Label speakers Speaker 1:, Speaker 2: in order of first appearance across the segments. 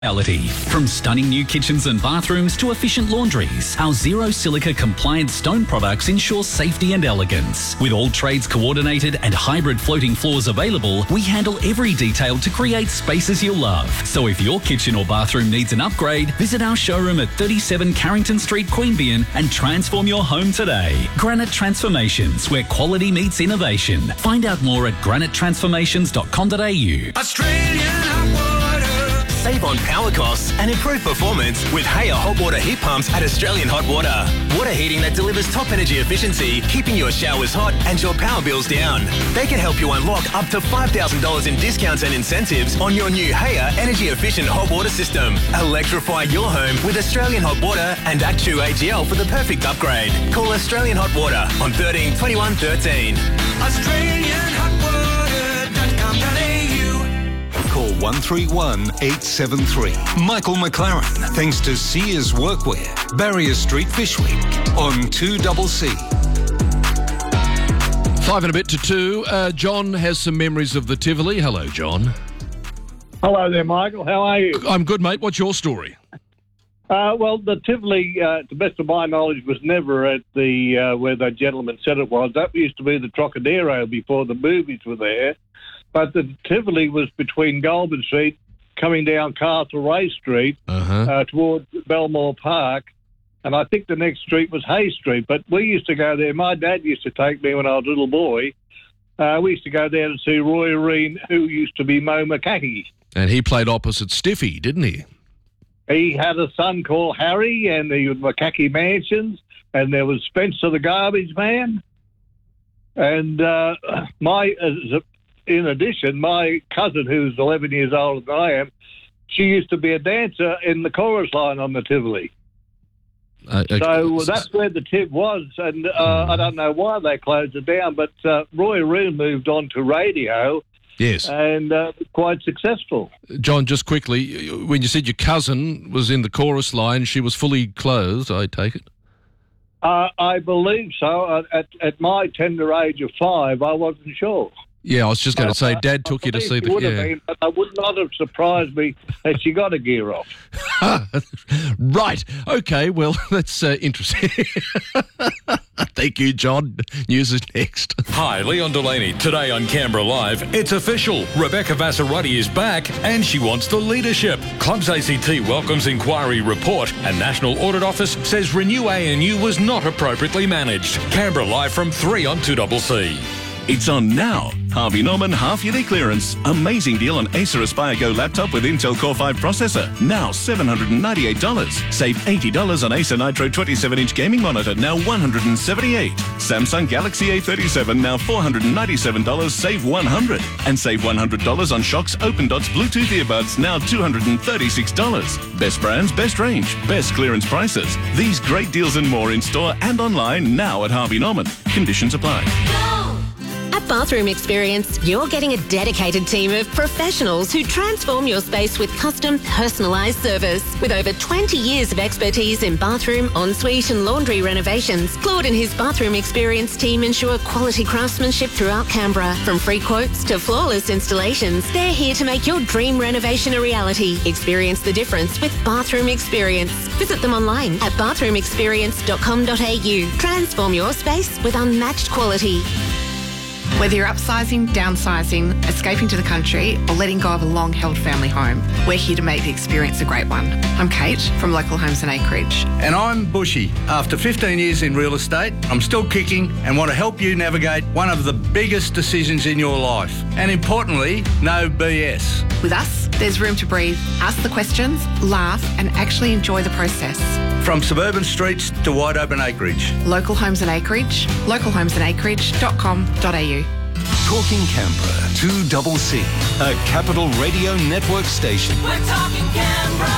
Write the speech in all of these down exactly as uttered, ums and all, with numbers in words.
Speaker 1: Reality. From stunning new kitchens and bathrooms to efficient laundries, our zero silica compliant stone products ensure safety and elegance. With all trades coordinated and hybrid floating floors available, we handle every detail to create spaces you'll love. So if your kitchen or bathroom needs an upgrade, visit our showroom at thirty-seven Carrington Street, Queanbeyan and transform your home today. Granite Transformations, where quality meets innovation. Find out more at granite transformations dot com dot a u.
Speaker 2: Australian hot water. Save on power costs and improve performance with Haya hot water heat pumps at Australian Hot Water. Water heating that delivers top energy efficiency, keeping your showers hot and your power bills down. They can help you unlock up to five thousand dollars in discounts and incentives on your new Haya energy efficient hot water system. Electrify your home with Australian Hot Water and Act two A G L for the perfect upgrade. Call Australian Hot Water on thirteen twenty-one thirteen. Australian Hot Water dot com dot a u.
Speaker 3: Call one three one, eight seven three. Michael McLaren, thanks to Sears Workwear, Barrier Street, Fishwick, on two C C.
Speaker 4: Five and a bit to two. Uh, John has some memories of the Tivoli. Hello, John.
Speaker 5: Hello there, Michael. How are you?
Speaker 4: I'm good, mate. What's your story?
Speaker 5: Uh, well, the Tivoli, uh, to the best of my knowledge, was never at the uh, where the gentleman said it was. That used to be the Trocadero before the movies were there. But the Tivoli was between Goulburn Street, coming down Castle Race Street,
Speaker 4: uh-huh.
Speaker 5: uh, towards Belmore Park, and I think the next street was Hay Street. But we used to go there. My dad used to take me when I was a little boy. Uh, we used to go there to see Roy Areen, who used to be Mo McCarthy.
Speaker 4: And he played opposite Stiffy, didn't he?
Speaker 5: He had a son called Harry, and the McCarthy Mansions, and there was Spencer the Garbage Man. And uh, my... Uh, In addition, my cousin, who's eleven years older than I am, she used to be a dancer in the chorus line on the Tivoli.
Speaker 4: Uh, okay.
Speaker 5: So that's where the Tiv was, and uh, I don't know why they closed it down, but uh, Roy Areen moved on to radio.
Speaker 4: Yes.
Speaker 5: And uh, quite successful.
Speaker 4: John, just quickly, when you said your cousin was in the chorus line, she was fully clothed, I take it?
Speaker 5: Uh, I believe so. At, at my tender age of five, I wasn't sure.
Speaker 4: Yeah, I was just going to say,
Speaker 5: uh,
Speaker 4: Dad took you to see the...
Speaker 5: Would
Speaker 4: yeah.
Speaker 5: have been, but it would not have surprised me that she got a gear off.
Speaker 4: Right. Okay, well, that's uh, interesting. Thank you, John. News is next.
Speaker 6: Hi, Leon Delaney. Today on Canberra Live, it's official. Rebecca Vassarotti is back and she wants the leadership. Clubs A C T welcomes inquiry report and National Audit Office says Renew A N U was not appropriately managed. Canberra Live from three on two C C.
Speaker 7: It's on now. Harvey Norman half-yearly clearance. Amazing deal on Acer Aspire Go laptop with Intel Core five processor. Now seven hundred ninety-eight dollars. Save eighty dollars on Acer Nitro twenty-seven inch gaming monitor, now one hundred seventy-eight dollars. Samsung Galaxy A thirty-seven, now four hundred ninety-seven dollars. Save one hundred dollars. And save one hundred dollars on Shox Open Dots Bluetooth earbuds, now two hundred thirty-six dollars. Best brands, best range, best clearance prices. These great deals and more in store and online now at Harvey Norman. Conditions apply.
Speaker 8: At Bathroom Experience, you're getting a dedicated team of professionals who transform your space with custom, personalised service. With over twenty years of expertise in bathroom, ensuite and laundry renovations, Claude and his Bathroom Experience team ensure quality craftsmanship throughout Canberra. From free quotes to flawless installations, they're here to make your dream renovation a reality. Experience the difference with Bathroom Experience. Visit them online at bathroom experience dot com dot a u. Transform your space with unmatched quality.
Speaker 9: Whether you're upsizing, downsizing, escaping to the country, or letting go of a long-held family home, we're here to make the experience a great one. I'm Kate from Local Homes and Acreage.
Speaker 10: And I'm Bushy. After fifteen years in real estate, I'm still kicking and want to help you navigate one of the biggest decisions in your life. And importantly, no B S.
Speaker 9: With us, there's room to breathe, ask the questions, laugh, and actually enjoy the process.
Speaker 10: From suburban streets to wide open acreage.
Speaker 9: Local Homes and Acreage, local homes and acreage dot com dot a u.
Speaker 3: Talking Canberra, two C C, a Capital Radio Network station.
Speaker 2: We're talking Canberra.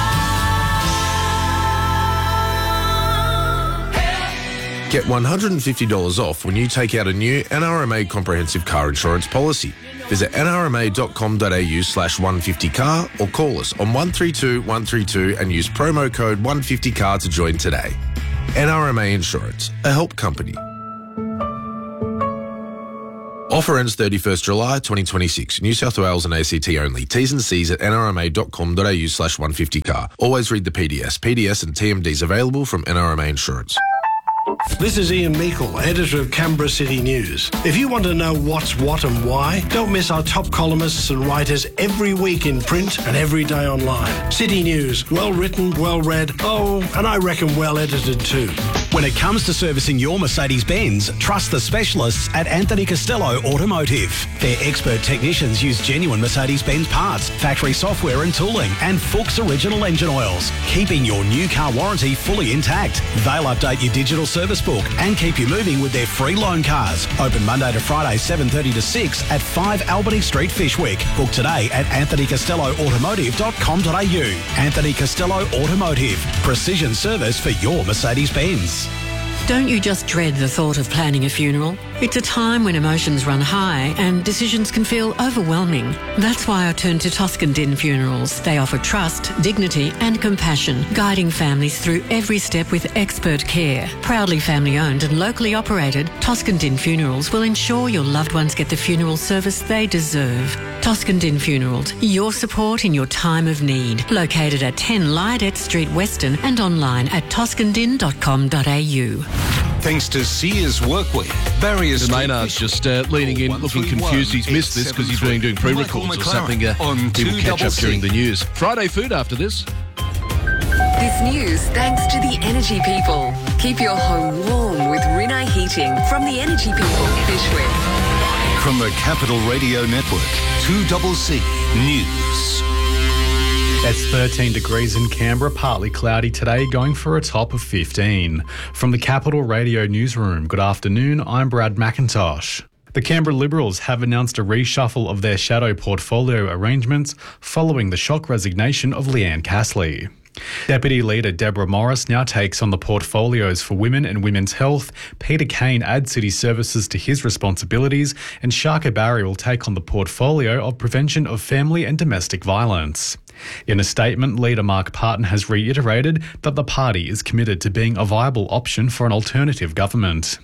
Speaker 2: Hey.
Speaker 11: Get one hundred fifty dollars off when you take out a new N R M A comprehensive car insurance policy. Visit n r m a dot com dot a u slash one fifty car or call us on one three two one three two and use promo code one fifty car to join today. N R M A Insurance, a help company. Offer ends thirty-first July twenty twenty-six. New South Wales and A C T only. T's and C's at nrma.com.au slash 150car. Always read the P D S. P D S and T M Ds available from N R M A Insurance.
Speaker 12: This is Ian Meikle, editor of Canberra City News. If you want to know what's what and why, don't miss our top columnists and writers every week in print and every day online. City News, well written, well read, oh, and I reckon well edited too.
Speaker 13: When it comes to servicing your Mercedes-Benz, trust the specialists at Anthony Costello Automotive. Their expert technicians use genuine Mercedes-Benz parts, factory software and tooling, and Fuchs original engine oils, keeping your new car warranty fully intact. They'll update your digital service book and keep you moving with their free loan cars. Open Monday to Friday, seven thirty to six at five Albany Street, Fishwick. Book today at anthony costello automotive dot com dot a u. Anthony Costello Automotive. Precision service for your Mercedes-Benz.
Speaker 14: Don't you just dread the thought of planning a funeral? It's a time when emotions run high and decisions can feel overwhelming. That's why I turned to Toscan Din Funerals. They offer trust, dignity and compassion, guiding families through every step with expert care. Proudly family owned and locally operated, Toscan Din Funerals will ensure your loved ones get the funeral service they deserve. Toscan Din Funerals, your support in your time of need. Located at ten Lydet Street, Weston, and online at toscan din dot com dot a u.
Speaker 3: Thanks to Sears Workwear, Barrier Street.
Speaker 4: Maynard's just uh, leaning in, looking confused. He's missed this because he's been doing pre-records or something. Uh, he will catch up during the news. Friday food after this.
Speaker 15: This news thanks to the Energy People. Keep your home warm with Rinnai Heating from the Energy People, Fishwick.
Speaker 3: From the Capital Radio Network, two C C News.
Speaker 16: It's thirteen degrees in Canberra, partly cloudy today, going for a top of fifteen. From the Capital Radio Newsroom, good afternoon, I'm Brad McIntosh. The Canberra Liberals have announced a reshuffle of their shadow portfolio arrangements following the shock resignation of Leanne Castley. Deputy Leader Deborah Morris now takes on the portfolios for women and women's health. Peter Kane adds city services to his responsibilities, and Shaka Barry will take on the portfolio of prevention of family and domestic violence. In a statement, leader Mark Parton has reiterated that the party is committed to being a viable option for an alternative government.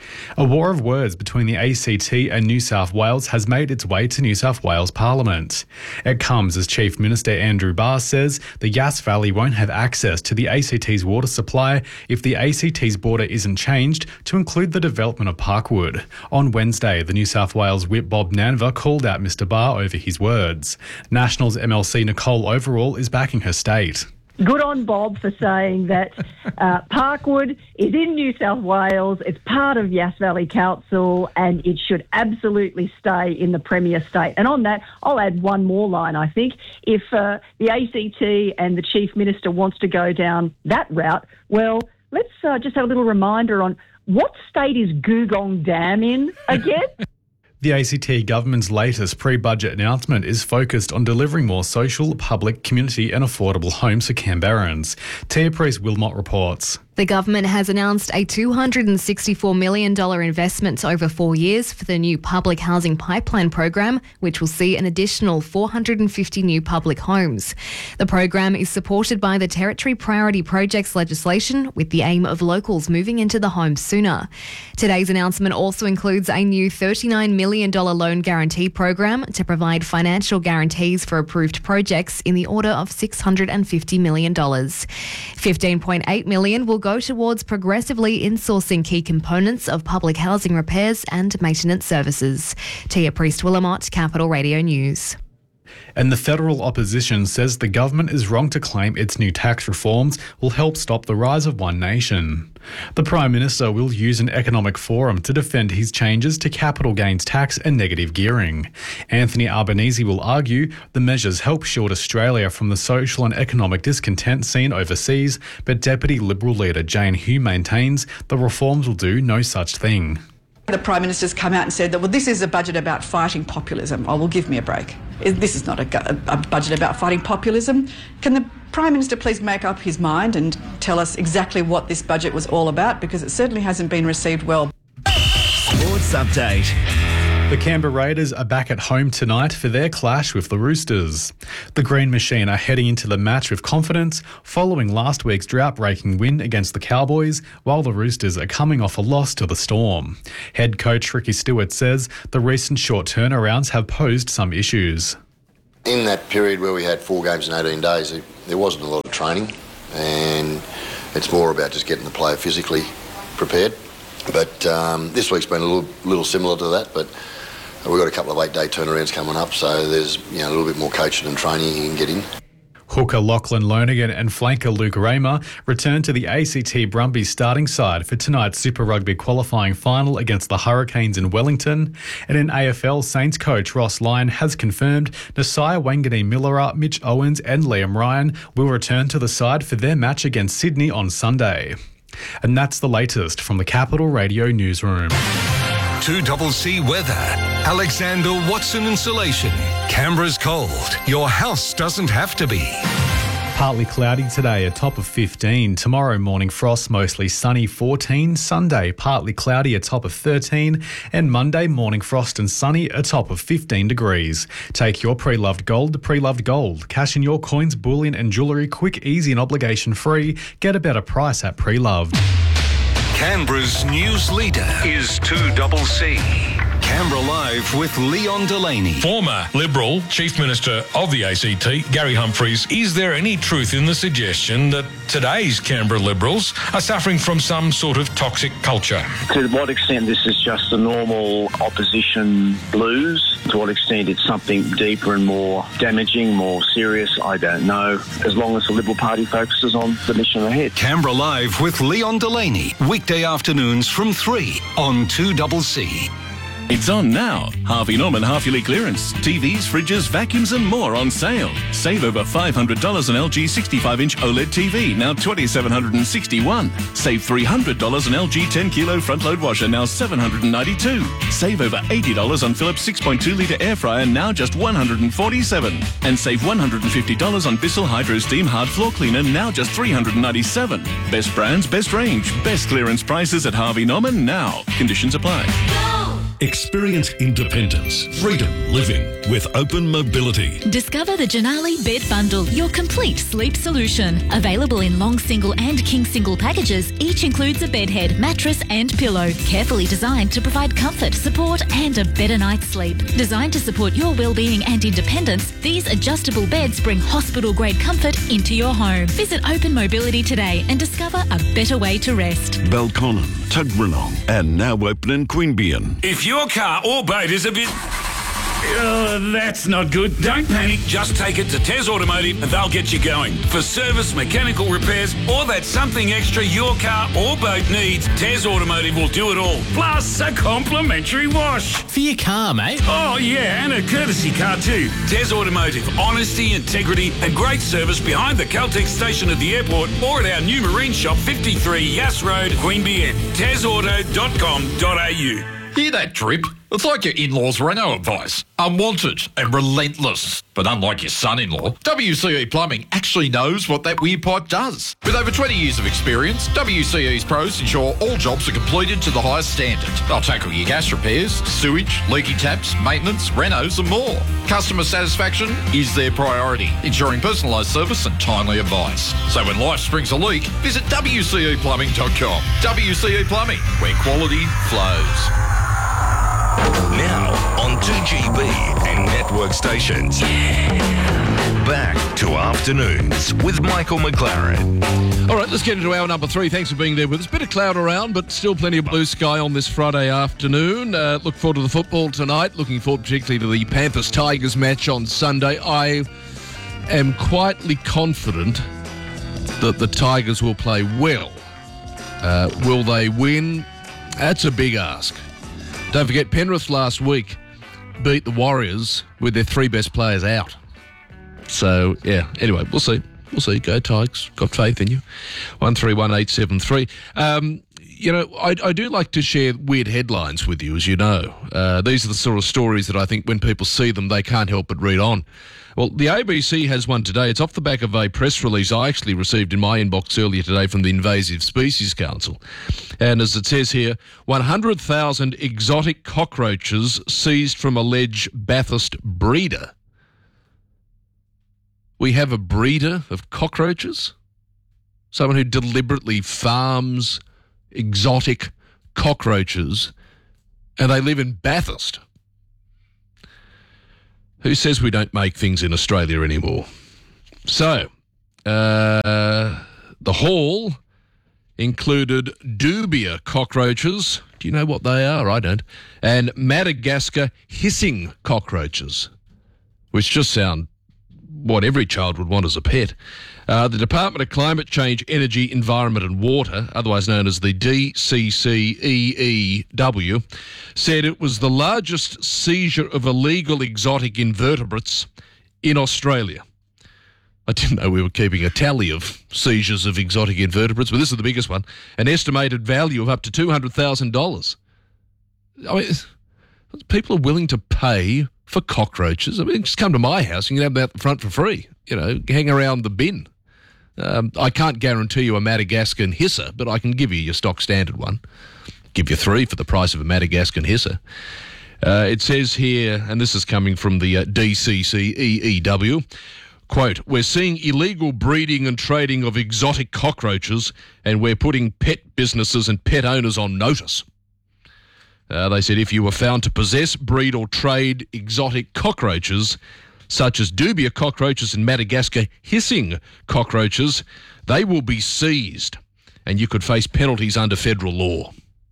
Speaker 16: A war of words between the A C T and New South Wales has made its way to New South Wales Parliament. It comes as Chief Minister Andrew Barr says the Yass Valley won't have access to the A C T's water supply if the A C T's border isn't changed to include the development of Parkwood. On Wednesday, the New South Wales Whip Bob Nanva called out Mr Barr over his words. Nationals M L C Nicole Overall is backing her state.
Speaker 17: Good on Bob for saying that uh, Parkwood is in New South Wales, it's part of Yass Valley Council, and it should absolutely stay in the Premier State. And on that, I'll add one more line, I think. If uh, the A C T and the Chief Minister wants to go down that route, well, let's uh, just have a little reminder on what state is Googong Dam in again?
Speaker 16: The A C T government's latest pre-budget announcement is focused on delivering more social, public, community and affordable homes for Canberrans. Tia Priest-Wilmot reports.
Speaker 18: The government has announced a two hundred sixty-four million dollars investment over four years for the new public housing pipeline program, which will see an additional four hundred fifty new public homes. The program is supported by the Territory Priority Projects legislation with the aim of locals moving into the homes sooner. Today's announcement also includes a new thirty-nine million dollars loan guarantee program to provide financial guarantees for approved projects in the order of six hundred fifty million dollars. fifteen point eight million dollars will go towards progressively insourcing key components of public housing repairs and maintenance services. Tia Priest-Wilmot, Capital Radio News.
Speaker 16: And the federal opposition says the government is wrong to claim its new tax reforms will help stop the rise of One Nation. The Prime Minister will use an economic forum to defend his changes to capital gains tax and negative gearing. Anthony Albanese will argue the measures help shield Australia from the social and economic discontent seen overseas, but Deputy Liberal leader Jane Hu maintains the reforms will do no such thing.
Speaker 19: The Prime Minister's come out and said that, well, this is a budget about fighting populism. Oh, well, give me a break. This is not a, a budget about fighting populism. Can the Prime Minister please make up his mind and tell us exactly what this budget was all about? Because it certainly hasn't been received well.
Speaker 13: Sports Update.
Speaker 16: The Canberra Raiders are back at home tonight for their clash with the Roosters. The Green Machine are heading into the match with confidence following last week's drought-breaking win against the Cowboys, while the Roosters are coming off a loss to the Storm. Head coach Ricky Stewart says the recent short turnarounds have posed some issues.
Speaker 20: In that period where we had four games in eighteen days, there wasn't a lot of training, and it's more about just getting the player physically prepared. But um, this week's been a little, little similar to that, but we've got a couple of eight-day turnarounds coming up, so there's you know a little bit more coaching and training you can get in.
Speaker 16: Hooker Lachlan Lonergan and flanker Luke Raymer return to the A C T Brumbies starting side for tonight's Super Rugby qualifying final against the Hurricanes in Wellington. And in A F L, Saints coach Ross Lyon has confirmed Nasiah Wangani-Millera, Mitch Owens and Liam Ryan will return to the side for their match against Sydney on Sunday. And that's the latest from the Capital Radio newsroom.
Speaker 3: two C weather. Alexander Watson Insulation. Canberra's cold. Your house doesn't have to be.
Speaker 16: Partly cloudy today, a top of fifteen. Tomorrow morning frost, mostly sunny, fourteen. Sunday, partly cloudy, a top of thirteen. And Monday, morning frost and sunny, a top of fifteen degrees. Take your pre-loved gold to Pre-Loved Gold. Cash in your coins, bullion and jewellery, quick, easy and obligation free. Get a better price at Pre-Loved.
Speaker 3: Canberra's news leader is two C. Canberra Live with Leon Delaney.
Speaker 6: Former Liberal Chief Minister of the A C T, Gary Humphries, is there any truth in the suggestion that today's Canberra Liberals are suffering from some sort of toxic culture?
Speaker 21: To what extent this is just the normal opposition blues? To what extent it's something deeper and more damaging, more serious? I don't know. As long as the Liberal Party focuses on the mission ahead.
Speaker 3: Canberra Live with Leon Delaney. Weekday afternoons from three on two C.
Speaker 7: It's on now. Harvey Norman half-yearly clearance. T Vs, fridges, vacuums and more on sale. Save over five hundred dollars on L G sixty-five inch OLED T V, now two thousand seven hundred sixty-one dollars. Save three hundred dollars on L G ten kilo front-load washer, now seven hundred ninety-two dollars. Save over eighty dollars on Philips six point two litre air fryer, now just one hundred forty-seven dollars. And save one hundred fifty dollars on Bissell Hydro Steam hard floor cleaner, now just three hundred ninety-seven dollars. Best brands, best range, best clearance prices at Harvey Norman now. Conditions apply.
Speaker 22: Experience independence, freedom living with Open Mobility.
Speaker 23: Discover the Janali Bed Bundle, your complete sleep solution. Available in long single and king single packages, each includes a bed head, mattress and pillow. Carefully designed to provide comfort, support and a better night's sleep. Designed to support your well-being and independence, these adjustable beds bring hospital-grade comfort into your home. Visit Open Mobility today and discover a better way to rest.
Speaker 22: Belconnen, Tuggeranong and now open in Queanbeyan.
Speaker 24: If your car or boat is a bit... Oh, that's not good. Don't panic. Just take it to Tez Automotive and they'll get you going. For service, mechanical repairs, or that something extra your car or boat needs, Tez Automotive will do it all. Plus a complimentary wash.
Speaker 25: For your car, mate.
Speaker 24: Oh, yeah, and a courtesy car too. Tez Automotive. Honesty, integrity and great service behind the Caltex station at the airport or at our new marine shop, fifty-three Yass Road, Queanbeyan. tez auto dot com dot a u.
Speaker 26: Hear that drip? It's like your in-laws' Renault advice. Unwanted and relentless. But unlike your son-in-law, W C E Plumbing actually knows what that weird pipe does. With over twenty years of experience, W C E's pros ensure all jobs are completed to the highest standard. They'll tackle your gas repairs, sewage, leaky taps, maintenance, renos and more. Customer satisfaction is their priority, ensuring personalised service and timely advice. So when life springs a leak, visit W C E plumbing dot com. W C E Plumbing, where quality flows.
Speaker 22: Now on two G B and network stations. Back to afternoons with Michael McLaren.
Speaker 4: All right, let's get into hour number three. Thanks for being there with us. Bit of cloud around, but still plenty of blue sky on this Friday afternoon. Uh, look forward to the football tonight. Looking forward particularly to the Panthers-Tigers match on Sunday. I am quietly confident that the Tigers will play well. Uh, will they win? That's a big ask. Don't forget, Penrith last week beat the Warriors with their three best players out. So, yeah, anyway, we'll see. We'll see. Go Tigers. Got faith in you. one three one eight seven three. Um, You know, I, I do like to share weird headlines with you, as you know. Uh, these are the sort of stories that I think when people see them, they can't help but read on. Well, the A B C has one today. It's off the back of a press release I actually received in my inbox earlier today from the Invasive Species Council. And as it says here, one hundred thousand exotic cockroaches seized from alleged Bathurst breeder. We have a breeder of cockroaches? Someone who deliberately farms exotic cockroaches, and they live in Bathurst. Who says we don't make things in Australia anymore? So, uh, the haul included dubia cockroaches. Do you know what they are? I don't. And Madagascar hissing cockroaches, which just sound what every child would want as a pet. Uh, the Department of Climate Change, Energy, Environment and Water, otherwise known as the D C C E E W, said it was the largest seizure of illegal exotic invertebrates in Australia. I didn't know we were keeping a tally of seizures of exotic invertebrates, but this is the biggest one. An estimated value of up to two hundred thousand dollars. I mean, people are willing to pay for cockroaches. I mean, just come to my house and you can have them out the front for free. You know, hang around the bin. Um, I can't guarantee you a Madagascar hisser, but I can give you your stock standard one. Give you three for the price of a Madagascar hisser. Uh, it says here, and this is coming from the uh, D C C E E W, quote, "We're seeing illegal breeding and trading of exotic cockroaches, and we're putting pet businesses and pet owners on notice." Uh, they said if you were found to possess, breed or trade exotic cockroaches, such as dubia cockroaches and Madagascar hissing cockroaches, they will be seized and you could face penalties under federal law.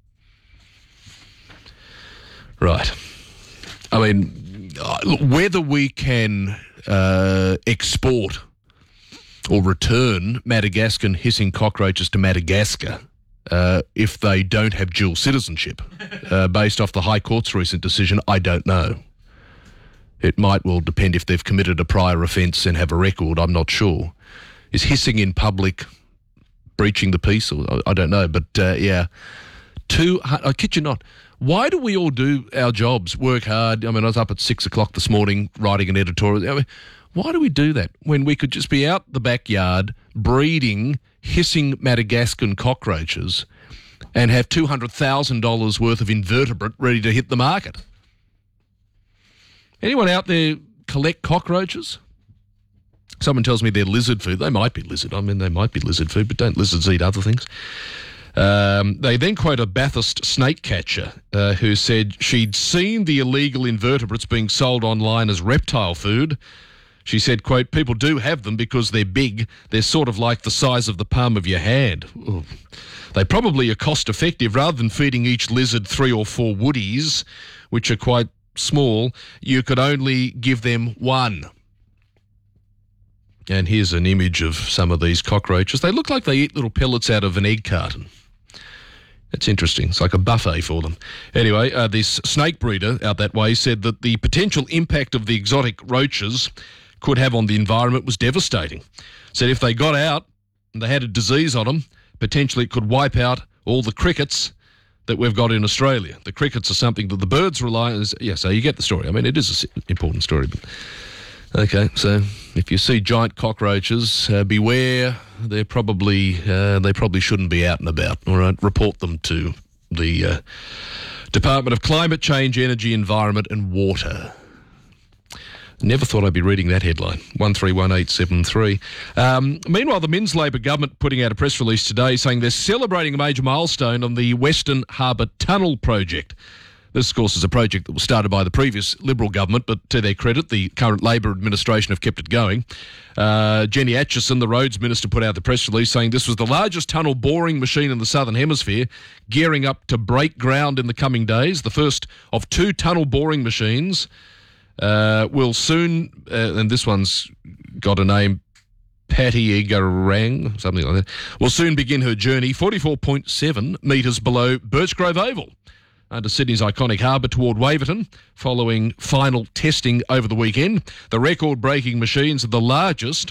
Speaker 4: Right. I mean, look, whether we can uh, export or return Madagascar hissing cockroaches to Madagascar Uh, if they don't have dual citizenship, uh, based off the High Court's recent decision, I don't know. It might well depend if they've committed a prior offence and have a record, I'm not sure. Is hissing in public breaching the peace? Or, I don't know, but uh, yeah. Two, I kid you not, why do we all do our jobs, work hard? I mean, I was up at six o'clock this morning writing an editorial. I mean, why do we do that when we could just be out the backyard breeding hissing Madagascan cockroaches and have two hundred thousand dollars worth of invertebrate ready to hit the market? Anyone out there collect cockroaches? Someone tells me they're lizard food. They might be lizard. I mean, they might be lizard food, but don't lizards eat other things? Um, they then quote a Bathurst snake catcher uh, who said she'd seen the illegal invertebrates being sold online as reptile food. She said, quote, "People do have them because they're big. They're sort of like the size of the palm of your hand. Ooh. They probably are cost effective. Rather than feeding each lizard three or four woodies, which are quite small, you could only give them one." And here's an image of some of these cockroaches. They look like they eat little pellets out of an egg carton. It's interesting. It's like a buffet for them. Anyway, uh, this snake breeder out that way said that the potential impact of the exotic roaches could have on the environment was devastating. Said if they got out and they had a disease on them, potentially it could wipe out all the crickets that we've got in Australia. The crickets are something that the birds rely on. Yeah, so you get the story. I mean, it is an important story. But okay, so if you see giant cockroaches, uh, beware. They're probably uh, they probably shouldn't be out and about. All right, report them to the uh, Department of Climate Change, Energy, Environment and Water. Never thought I'd be reading that headline. one three one eight seven three. Um, meanwhile, the Minns Labor government putting out a press release today saying they're celebrating a major milestone on the Western Harbour Tunnel project. This, of course, is a project that was started by the previous Liberal government, but to their credit, the current Labor administration have kept it going. Uh, Jenny Atchison, the roads minister, put out the press release saying this was the largest tunnel boring machine in the Southern Hemisphere, gearing up to break ground in the coming days. The first of two tunnel boring machines uh, will soon, uh, and this one's got a name, Patty Egarang, something like that, will soon begin her journey forty-four point seven metres below Birchgrove Oval, under Sydney's iconic harbour toward Waverton, following final testing over the weekend. The record-breaking machines are the largest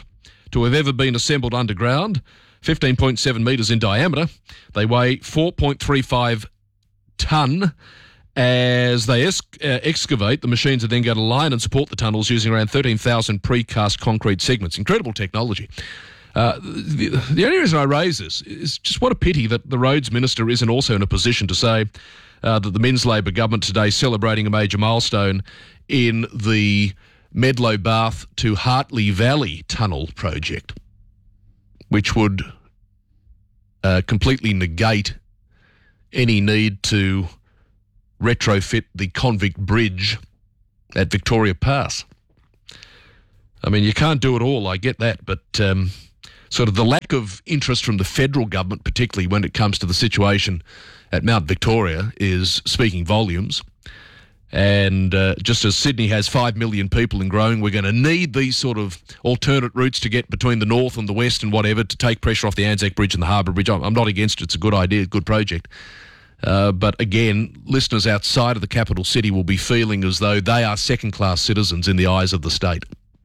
Speaker 4: to have ever been assembled underground, fifteen point seven metres in diameter. They weigh four point three five tonne. As they es- uh, excavate, the machines are then going to line and support the tunnels using around thirteen thousand precast concrete segments. Incredible technology. Uh, the, the only reason I raise this is just what a pity that the Roads Minister isn't also in a position to say uh, that the Men's Labor government today is celebrating a major milestone in the Medlow Bath to Hartley Valley Tunnel project, which would uh, completely negate any need to retrofit the Convict Bridge at Victoria Pass. I mean, you can't do it all, I get that, but um, sort of the lack of interest from the federal government, particularly when it comes to the situation at Mount Victoria, is speaking volumes. And uh, just as Sydney has five million people and growing, we're going to need these sort of alternate routes to get between the north and the west and whatever to take pressure off the Anzac Bridge and the Harbour Bridge. I'm not against it. It's a good idea, good project. Uh, but again, listeners outside of the capital city will be feeling as though they are second-class citizens in the eyes of the state.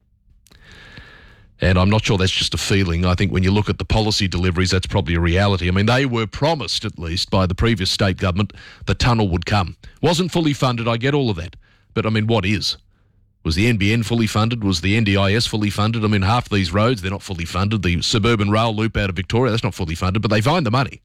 Speaker 4: And I'm not sure that's just a feeling. I think when you look at the policy deliveries, that's probably a reality. I mean, they were promised, at least, by the previous state government, the tunnel would come. Wasn't fully funded, I get all of that. But, I mean, what is? Was the N B N fully funded? Was the N D I S fully funded? I mean, half these roads, they're not fully funded. The suburban rail loop out of Victoria, that's not fully funded, but they find the money.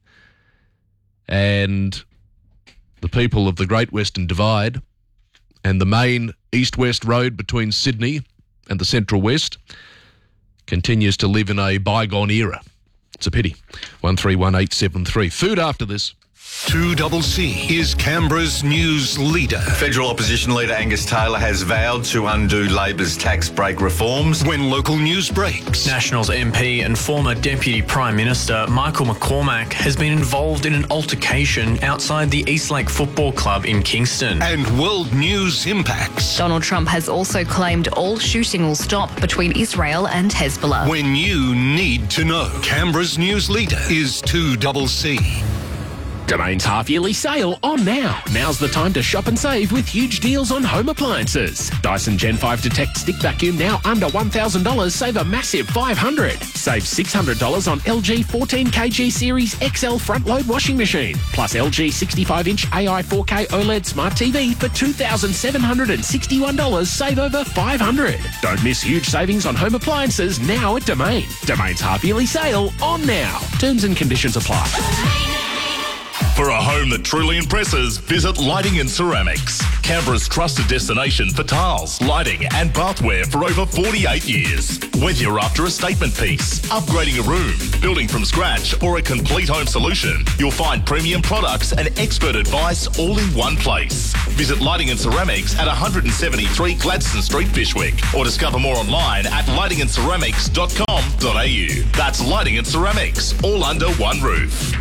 Speaker 4: And the people of the Great Western Divide and the main east-west road between Sydney and the Central West continues to live in a bygone era. It's a pity. one three one eight seven three. Food after this.
Speaker 3: two C C is Canberra's news leader.
Speaker 1: Federal Opposition Leader Angus Taylor has vowed to undo Labor's tax break reforms.
Speaker 3: When local news breaks.
Speaker 5: Nationals M P and former Deputy Prime Minister Michael McCormack has been involved in an altercation outside the Eastlake Football Club in Kingston.
Speaker 3: And world news impacts.
Speaker 8: Donald Trump has also claimed all shooting will stop between Israel and Hezbollah.
Speaker 3: When you need to know. Canberra's news leader is two C C.
Speaker 9: Domain's half-yearly sale on now. Now's the time to shop and save with huge deals on home appliances. Dyson Gen five Detect Stick Vacuum now under one thousand dollars, save a massive five hundred dollars. Save six hundred dollars on L G fourteen kilogram Series X L front-load washing machine. Plus L G sixty-five inch A I four K OLED Smart T V for two thousand seven hundred sixty-one dollars, save over five hundred dollars. Don't miss huge savings on home appliances now at Domain. Domain's half-yearly sale on now. Terms and conditions apply.
Speaker 10: For a home that truly impresses, visit Lighting and Ceramics. Canberra's trusted destination for tiles, lighting and bathware for over forty-eight years. Whether you're after a statement piece, upgrading a room, building from scratch or a complete home solution, you'll find premium products and expert advice all in one place. Visit Lighting and Ceramics at one seventy-three Gladstone Street, Bishwick, or discover more online at lighting and ceramics dot com dot a u. That's Lighting and Ceramics, all under one roof.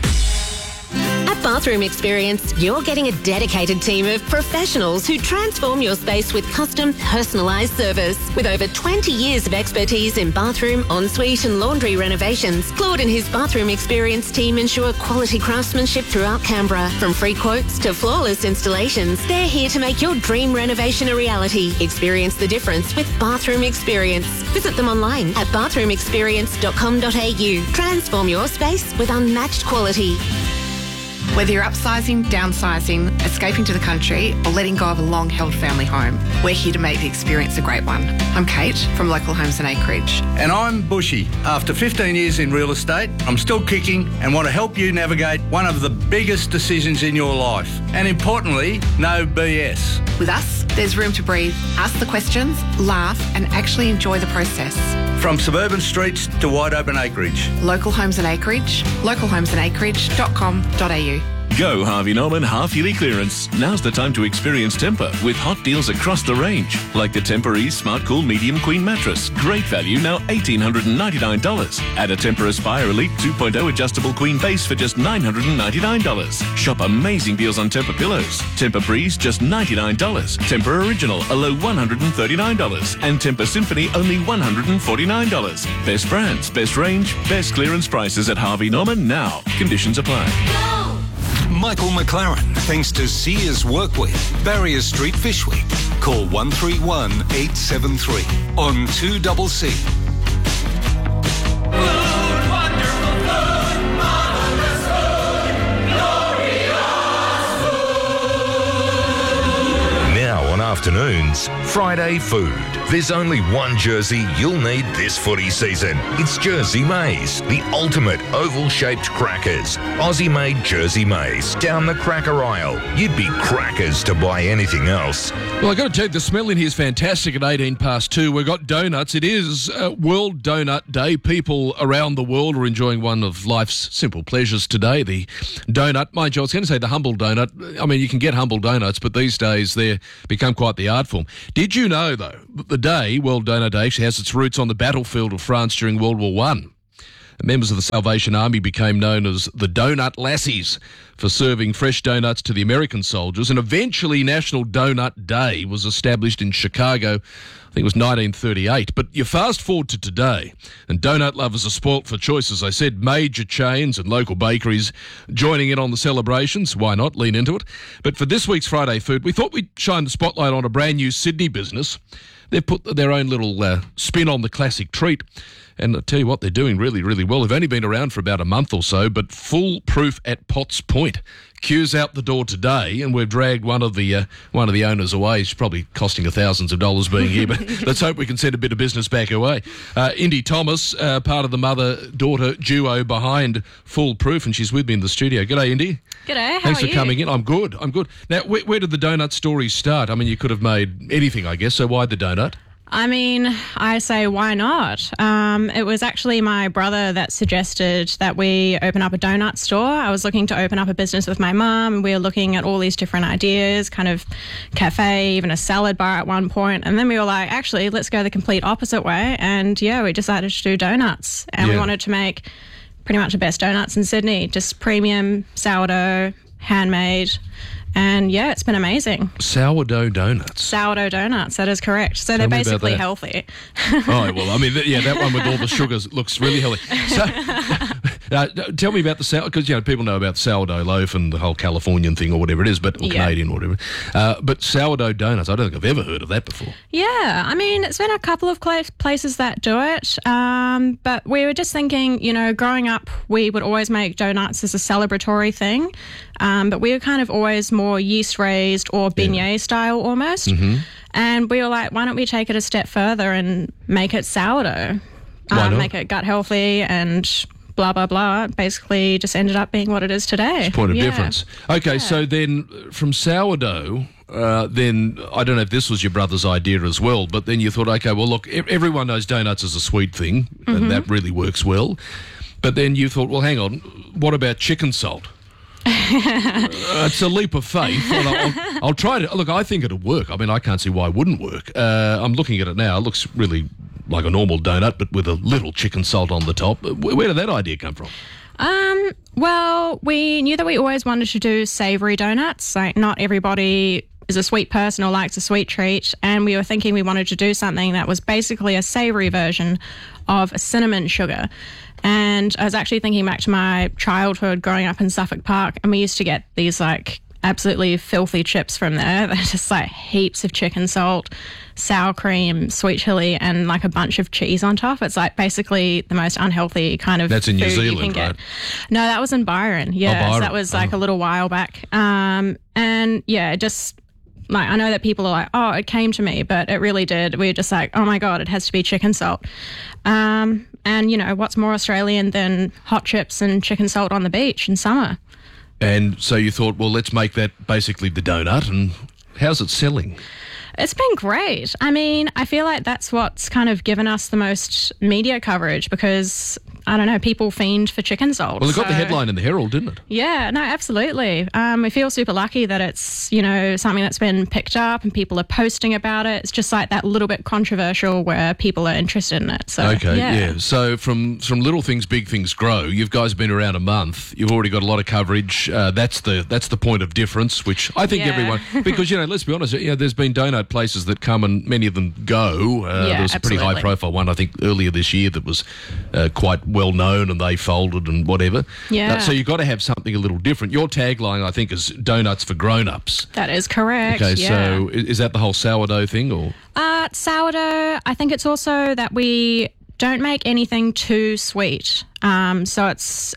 Speaker 25: At Bathroom Experience, you're getting a dedicated team of professionals who transform your space with custom, personalised service. With over twenty years of expertise in bathroom, ensuite and laundry renovations, Claude and his Bathroom Experience team ensure quality craftsmanship throughout Canberra. From free quotes to flawless installations, they're here to make your dream renovation a reality. Experience the difference with Bathroom Experience. Visit them online at bathroom experience dot com dot a u. Transform your space with unmatched quality.
Speaker 27: Whether you're upsizing, downsizing, escaping to the country, or letting go of a long-held family home, we're here to make the experience a great one. I'm Kate from Local Homes and Acreage.
Speaker 28: And I'm Bushy. After fifteen years in real estate, I'm still kicking and want to help you navigate one of the biggest decisions in your life. And importantly, no B S.
Speaker 27: With us, there's room to breathe, ask the questions, laugh, and actually enjoy the process.
Speaker 28: From suburban streets to wide open acreage.
Speaker 27: Local Homes and Acreage, local homes and acreage dot com dot a u.
Speaker 7: Go Harvey Norman half-yearly clearance. Now's the time to experience Tempur with hot deals across the range. Like the Tempur Ease Smart Cool Medium Queen Mattress. Great value, now one thousand eight hundred ninety-nine dollars. Add a Tempur Aspire Elite two point oh adjustable queen base for just nine hundred ninety-nine dollars. Shop amazing deals on Tempur pillows. Tempur Breeze, just ninety-nine dollars. Tempur Original, a low one hundred thirty-nine dollars. And Tempur Symphony, only one hundred forty-nine dollars. Best brands, best range, best clearance prices at Harvey Norman now. Conditions apply.
Speaker 3: Michael McLaren, thanks to Sears Workwear, Barrier Street, Fishwick. Call one three one eight seven three on two C C.
Speaker 2: afternoons, Friday food. There's only one jersey you'll need this footy season. It's Jersey Maize, the ultimate oval-shaped crackers. Aussie-made Jersey Maize, down the cracker aisle. You'd be crackers to buy anything else.
Speaker 4: Well, I've got to tell you, the smell in here is fantastic at eighteen past two. We've got donuts. It is uh, World Donut Day. People around the world are enjoying one of life's simple pleasures today, the donut. Mind you, I was going to say the humble donut. I mean, you can get humble donuts, but these days they've become quite the art form. Did you know, though, that the day, World Donut Day, actually has its roots on the battlefield of France during World War One? Members of the Salvation Army became known as the Donut Lassies for serving fresh donuts to the American soldiers, and eventually National Donut Day was established in Chicago. I think it was nineteen thirty-eight. But you fast forward to today, and donut lovers are spoilt for choice, as I said. Major chains and local bakeries joining in on the celebrations. Why not? Lean into it. But for this week's Friday Food, we thought we'd shine the spotlight on a brand new Sydney business. They've put their own little uh, spin on the classic treat. And I'll tell you what, they're doing really, really well. They've only been around for about a month or so, but foolproof at Potts Point. Queues out the door today, and we've dragged one of the uh, one of the owners away. She's probably costing her thousands of dollars being here, but let's hope we can send a bit of business back her way. Uh, Indy Thomas, uh, part of the mother-daughter duo behind Foolproof, and she's with me in the studio. G'day, Indy.
Speaker 11: G'day, how
Speaker 4: Thanks
Speaker 11: are
Speaker 4: for
Speaker 11: you?
Speaker 4: coming in. I'm good, I'm good. Now, where, where did the donut story start? I mean, you could have made anything, I guess, so why the donut?
Speaker 11: I mean, I say, why not? Um, it was actually my brother that suggested that we open up a donut store. I was looking to open up a business with my mum, and we were looking at all these different ideas, kind of cafe, even a salad bar at one point. And then we were like, actually, let's go the complete opposite way. And yeah, we decided to do donuts. And
Speaker 4: Yeah.
Speaker 11: we wanted to make pretty much the best donuts in Sydney, just premium, sourdough, handmade. And yeah, it's been amazing.
Speaker 4: Sourdough donuts.
Speaker 11: Sourdough donuts, that is correct. So
Speaker 4: Tell
Speaker 11: they're
Speaker 4: me about
Speaker 11: basically
Speaker 4: that.
Speaker 11: healthy.
Speaker 4: Oh, well, I mean, th- yeah, that one with all the sugars looks really healthy. So, uh, tell me about the sourdough, because, you know, people know about the sourdough loaf and the whole Californian thing or whatever it is, but or
Speaker 11: Yeah.
Speaker 4: Canadian or whatever. Uh, but sourdough donuts, I don't think I've ever heard of that before.
Speaker 11: Yeah, I mean, it's been a couple of cla- places that do it, um, but we were just thinking, you know, growing up, we would always make donuts as a celebratory thing, um, but we were kind of always more yeast-raised or beignet style almost.
Speaker 4: Mm-hmm.
Speaker 11: And we were like, why don't we take it a step further and make it sourdough?
Speaker 4: Why
Speaker 11: um,
Speaker 4: not?
Speaker 11: Make it gut healthy and blah, blah, blah. Basically just ended up being what it is today.
Speaker 4: Point of
Speaker 11: Yeah.
Speaker 4: difference. Okay, so then from sourdough, uh, then I don't know if this was your brother's idea as well, but then you thought, okay, well, look, e- everyone knows donuts is a sweet thing,
Speaker 11: Mhm.
Speaker 4: and that really works well. But then you thought, well, hang on, what about chicken salt? Uh, it's a leap of faith. And I'll, I'll, I'll try to look. I think it'll work. I mean, I can't see why it wouldn't work. Uh, I'm looking at it now. It looks really like a normal donut, but with a little chicken salt on the top. Where, where did that idea come from?
Speaker 11: Um, well, we knew that we always wanted to do savoury donuts. Like, not everybody is a sweet person or likes a sweet treat. And we were thinking we wanted to do something that was basically a savoury version of a cinnamon sugar. And I was actually thinking back to my childhood growing up in Suffolk Park, and we used to get these, like, absolutely filthy chips from there. They're just, like, heaps of chicken salt, sour cream, sweet chili, and, like, a bunch of cheese on top. It's, like, basically the most unhealthy kind of
Speaker 4: That's in New
Speaker 11: food you
Speaker 4: Zealand,
Speaker 11: can
Speaker 4: right?
Speaker 11: get. No, that was in Byron. Yeah,
Speaker 4: Oh,
Speaker 11: so
Speaker 4: Byron.
Speaker 11: that was, like, a little while back. Um, and, yeah, just... Like, I know that people are like, oh, it came to me, but it really did. We were just like, oh my God, it has to be chicken salt. Um, and, you know, what's more Australian than hot chips and chicken salt on the beach in summer?
Speaker 4: And so you thought, well, let's make that basically the donut. And how's it selling?
Speaker 11: It's been great. I mean, I feel like that's what's kind of given us the most media coverage because, I don't know, people fiend for chicken salt.
Speaker 4: Well, it got the
Speaker 11: so-
Speaker 4: headline in the Herald, didn't it?
Speaker 11: Yeah, no, absolutely. Um, we feel super lucky that it's, you know, something that's been picked up and people are posting about it. It's just like that little bit controversial where people are interested in it. So,
Speaker 4: Okay, yeah.
Speaker 11: yeah.
Speaker 4: So from from little things, big things grow. You guys have been around a month. You've already got a lot of coverage. Uh, that's the that's the point of difference, which I think
Speaker 11: Yeah.
Speaker 4: everyone because you know, let's be honest. You know, there's been donut places that come and many of them go. Uh,
Speaker 11: Yeah,
Speaker 4: there was a pretty
Speaker 11: absolutely.
Speaker 4: high profile one I think earlier this year that was uh, quite well known, and they folded and whatever.
Speaker 11: Yeah.
Speaker 4: Uh, so you've got to have something a little different. Your tagline, I think, is donuts for grown-ups.
Speaker 11: That is correct.
Speaker 4: Okay,
Speaker 11: yeah.
Speaker 4: so i- is that the whole sourdough thing, or?
Speaker 11: Uh, sourdough, I think it's also that we don't make anything too sweet. Um, so it's,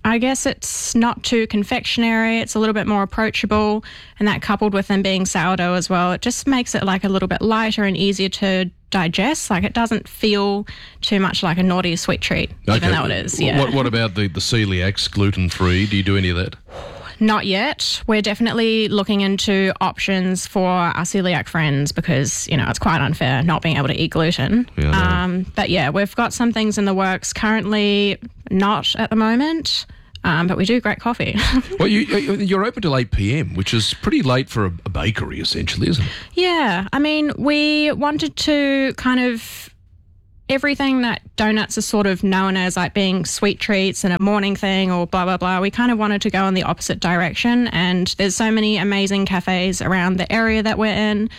Speaker 11: I guess it's not too confectionery. It's a little bit more approachable, and that coupled with them being sourdough as well, it just makes it like a little bit lighter and easier to digest. Like it doesn't feel too much like a naughty sweet treat, even though it is. Yeah.
Speaker 4: What, what about the, the celiacs, gluten-free? Do you do any of that?
Speaker 11: Not yet. We're definitely looking into options for our celiac friends because, you know, it's quite unfair not being able to eat gluten.
Speaker 4: Yeah, I know.
Speaker 11: um, but yeah, we've got some things in the works. Currently not at the moment. Um, but we do great coffee.
Speaker 4: Well, you, you're open till eight p.m, which is pretty late for a, a bakery, essentially, isn't it?
Speaker 11: Yeah. I mean, we wanted to kind of... Everything that donuts are sort of known as like being sweet treats and a morning thing or blah, blah, blah, we kind of wanted to go in the opposite direction. And there's so many amazing cafes around the area that we're in.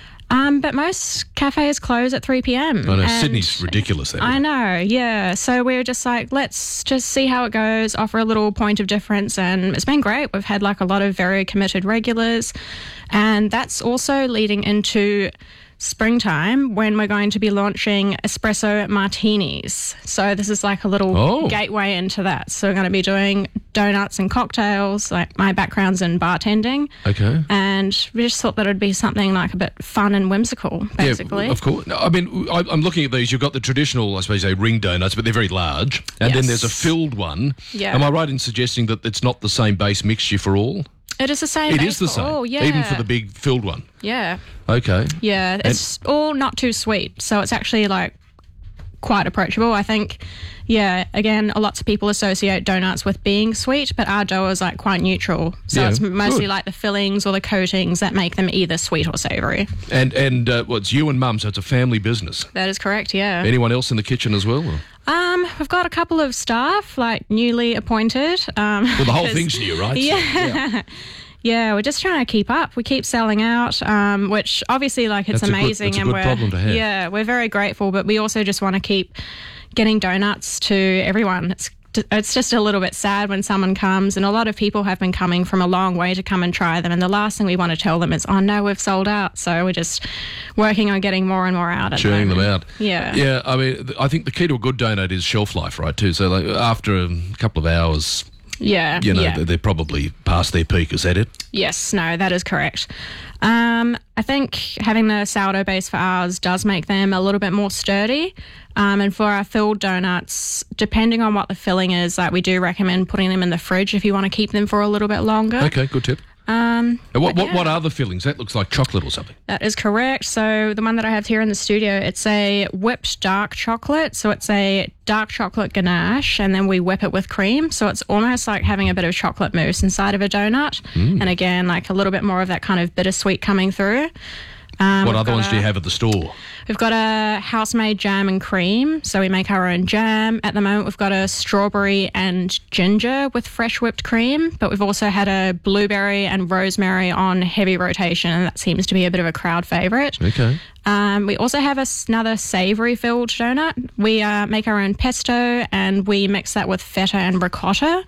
Speaker 11: Um, but most cafes close at three p.m.
Speaker 4: I know,
Speaker 11: and
Speaker 4: Sydney's ridiculous. That
Speaker 11: I
Speaker 4: way.
Speaker 11: know, yeah. So we were just like, let's just see how it goes, offer a little point of difference. And it's been great. We've had like a lot of very committed regulars. And that's also leading into springtime when we're going to be launching espresso martinis. So this is like a little
Speaker 4: Oh.
Speaker 11: gateway into that. So we're going to be doing donuts and cocktails. Like my background's in bartending.
Speaker 4: Okay.
Speaker 11: And we just thought that it would be something like a bit fun and whimsical, basically.
Speaker 4: Yeah, of course. No, I mean, I, I'm looking at these. You've got the traditional, I suppose, say ring donuts, but they're very large. And then
Speaker 11: Yes.
Speaker 4: there's a filled one.
Speaker 11: Yeah.
Speaker 4: Am I right in suggesting that it's not the same base mixture for all?
Speaker 11: It is the same.
Speaker 4: It
Speaker 11: base
Speaker 4: is the
Speaker 11: for
Speaker 4: same,
Speaker 11: all, yeah.
Speaker 4: even for the big filled one.
Speaker 11: Yeah.
Speaker 4: Okay.
Speaker 11: Yeah, it's all not too sweet, so it's actually like quite approachable. I think, yeah, again, lots of people associate donuts with being sweet, but our dough is like quite neutral. So
Speaker 4: Yeah,
Speaker 11: it's mostly
Speaker 4: good.
Speaker 11: like the fillings or the coatings that make them either sweet or savoury.
Speaker 4: And and uh, well, it's you and Mum, so it's a family business.
Speaker 11: That is correct, yeah.
Speaker 4: Anyone else in the kitchen as well? or-
Speaker 11: Um, we've got a couple of staff, like newly appointed. Um,
Speaker 4: Well, the whole
Speaker 11: 'cause-
Speaker 4: thing's new, right? So,
Speaker 11: Yeah. Yeah, we're just trying to keep up. We keep selling out, um, which obviously, like, it's
Speaker 4: That's a good-
Speaker 11: amazing,
Speaker 4: that's a
Speaker 11: and
Speaker 4: good
Speaker 11: we're
Speaker 4: problem to have.
Speaker 11: yeah, we're very grateful. But we also just want to keep getting donuts to everyone. It's it's just a little bit sad when someone comes, and a lot of people have been coming from a long way to come and try them. And the last thing we want to tell them is, "Oh no, we've sold out." So we're just working on getting more and more out. At the
Speaker 4: churning them
Speaker 11: moment.
Speaker 4: out.
Speaker 11: Yeah.
Speaker 4: Yeah, I mean, th- I think the key to a good donut is shelf life, right, too? So like, after a couple of hours,
Speaker 11: Yeah,
Speaker 4: you know,
Speaker 11: yeah.
Speaker 4: they're- they're probably past their peak. Is that it?
Speaker 11: Yes, no, that is correct. Um, I think having the sourdough base for ours does make them a little bit more sturdy. Um, and for our filled donuts, depending on what the filling is, like we do recommend putting them in the fridge if you want to keep them for a little bit longer.
Speaker 4: Okay, good tip.
Speaker 11: Um,
Speaker 4: And what,
Speaker 11: but
Speaker 4: what,
Speaker 11: yeah,
Speaker 4: what are the fillings? That looks like chocolate or something.
Speaker 11: that is correct. So the one that I have here in the studio, it's a whipped dark chocolate. So it's a dark chocolate ganache, and then we whip it with cream. So it's almost like having a bit of chocolate mousse inside of a donut.
Speaker 4: Mm.
Speaker 11: And again, like a little bit more of that kind of bittersweet coming through. Um,
Speaker 4: what
Speaker 11: we've
Speaker 4: other
Speaker 11: got
Speaker 4: ones do
Speaker 11: a-
Speaker 4: you have at the store?
Speaker 11: We've got a house-made jam and cream, so we make our own jam. At the moment, we've got a strawberry and ginger with fresh whipped cream, but we've also had a blueberry and rosemary on heavy rotation, and that seems to be a bit of a crowd favourite.
Speaker 4: Okay.
Speaker 11: Um, we also have a s another savoury filled donut. We uh, make our own pesto, and we mix that with feta and ricotta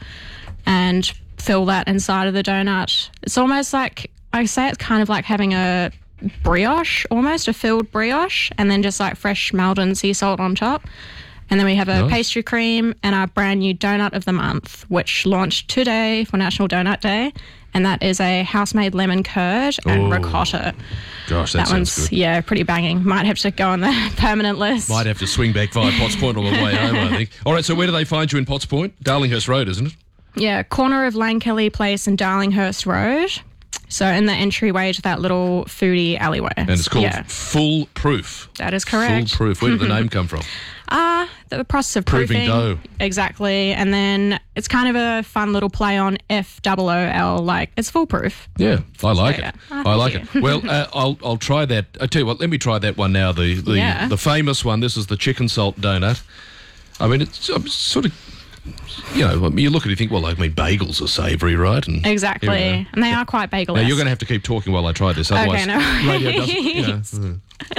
Speaker 11: and fill that inside of the donut. It's almost like, I say it's kind of like having a brioche, almost a filled brioche, and then just like fresh Maldon sea salt on top. And then we have a
Speaker 4: Nice.
Speaker 11: pastry cream and our brand new donut of the month, which launched today for National Donut Day. And that is a house-made lemon curd and
Speaker 4: Oh,
Speaker 11: ricotta.
Speaker 4: Gosh, that,
Speaker 11: That
Speaker 4: sounds
Speaker 11: one's,
Speaker 4: good.
Speaker 11: yeah, pretty banging. Might have to go on the permanent list.
Speaker 4: Might have to swing back via Potts Point on the way home, I think. All right, so where do they find you in Potts Point? Darlinghurst Road, isn't it?
Speaker 11: Yeah, corner of Langkelly Place and Darlinghurst Road. So in the entryway to that little foodie alleyway.
Speaker 4: And it's called
Speaker 11: Yeah,
Speaker 4: Full Proof.
Speaker 11: that is correct.
Speaker 4: Full Proof. Where did the name come from?
Speaker 11: Ah, the process of
Speaker 4: Proving
Speaker 11: proofing.
Speaker 4: dough.
Speaker 11: Exactly. And then it's kind of a fun little play on F O O L, like it's foolproof.
Speaker 4: Yeah, I like
Speaker 11: Yeah,
Speaker 4: it.
Speaker 11: yeah.
Speaker 4: I
Speaker 11: Oh,
Speaker 4: like
Speaker 11: thank
Speaker 4: it. Well, uh, I'll I'll try that. I tell you what, let me try that one now. The the,
Speaker 11: Yeah.
Speaker 4: the famous one. This is the chicken salt donut. I mean, it's um, sort of, you know, I mean, you look at it, you think, well, I mean, bagels are savoury, right? And
Speaker 11: Exactly.
Speaker 4: here we are.
Speaker 11: And they are quite bagel.
Speaker 4: Now you're going to have to keep talking while I try this,
Speaker 11: Okay,
Speaker 4: otherwise
Speaker 11: no
Speaker 4: radio doesn't. You know,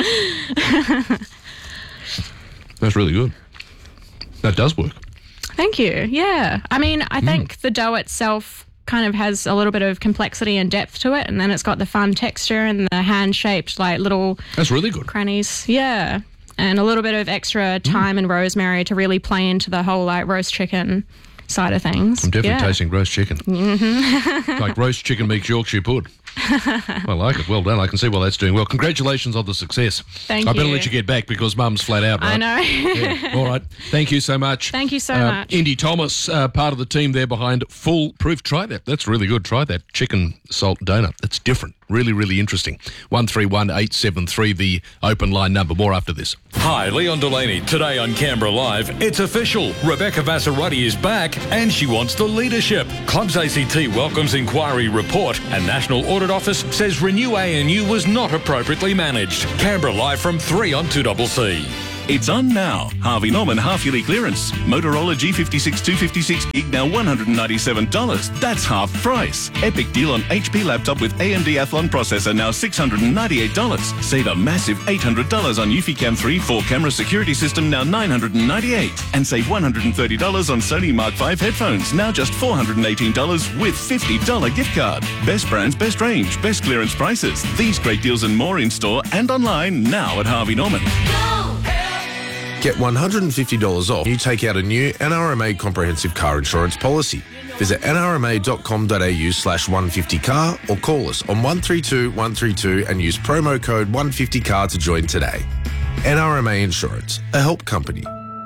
Speaker 4: mm. That's really good. That does work.
Speaker 11: Thank you. Yeah. I mean, I think the dough itself kind of has a little bit of complexity and depth to it, and then it's got the fun texture and the hand-shaped, like, little
Speaker 4: That's really good.
Speaker 11: crannies. Yeah. And a little bit of extra thyme and rosemary to really play into the whole, like, roast chicken. side of things.
Speaker 4: I'm definitely
Speaker 11: yeah.
Speaker 4: tasting roast chicken.
Speaker 11: Mm-hmm.
Speaker 4: Like roast chicken meets Yorkshire pud. I like it. Well done. I can see why that's doing well. Congratulations on the success.
Speaker 11: Thank
Speaker 4: I better
Speaker 11: you.
Speaker 4: let you get back because Mum's flat out, right?
Speaker 11: I know.
Speaker 4: Yeah. All right. Thank you so much.
Speaker 11: Thank you so
Speaker 4: Uh,
Speaker 11: much.
Speaker 4: Indy Thomas, uh, part of the team there behind Foolproof. Try that. That's really good. Try that chicken salt donut. That's different. Really, really interesting. one three one eight seven three, the open line number. More after this.
Speaker 6: Hi, Leon Delaney. Today on Canberra Live, it's official. Rebecca Vassarotti is back and she wants the leadership. Clubs A C T welcomes inquiry report and National Audit Office says Renew A N U was not appropriately managed. Canberra Live from three on two C C.
Speaker 7: It's on now. Harvey Norman half-yearly clearance. Motorola G fifty-six two fifty-six gig now one hundred ninety-seven dollars. That's half price. Epic deal on H P laptop with A M D Athlon processor now six hundred ninety-eight dollars. Save a massive eight hundred dollars on Eufy-Cam three four-camera security system now nine hundred ninety-eight dollars. And save one hundred thirty dollars on Sony Mark five headphones now just four hundred eighteen dollars with fifty dollars gift card. Best brands, best range, best clearance prices. These great deals and more in store and online now at Harvey Norman.
Speaker 12: Get one hundred fifty dollars off you take out a new N R M A comprehensive car insurance policy. Visit n r m a dot com dot a u slash one fifty car or call us on one three two one three two and use promo code one fifty car to join today. N R M A Insurance, a help company.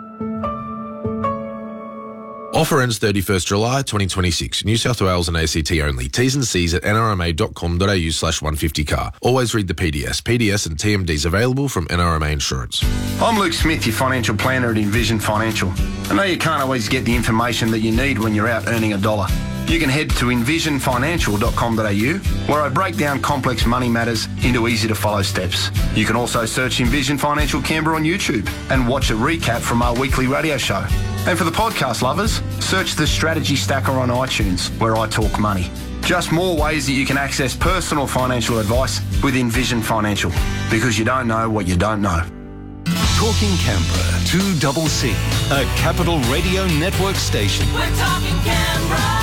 Speaker 12: Offer ends thirty-first July twenty twenty-six. New South Wales and A C T only. T's and C's at n r m a dot com dot a u slash one fifty car. Always read the P D S. P D S and T M Ds available from N R M A Insurance.
Speaker 13: I'm Luke Smith, your financial planner at Envision Financial. I know you can't always get the information that you need when you're out earning a dollar. You can head to envision financial dot com dot a u where I break down complex money matters into easy to follow steps. You can also search Envision Financial Canberra on YouTube and watch a recap from our weekly radio show. And for the podcast lovers, search the Strategy Stacker on iTunes where I talk money. Just more ways that you can access personal financial advice with Envision Financial, because you don't know what you don't know.
Speaker 3: Talking Canberra, two C C, a Capital Radio Network station.
Speaker 14: We're talking Canberra.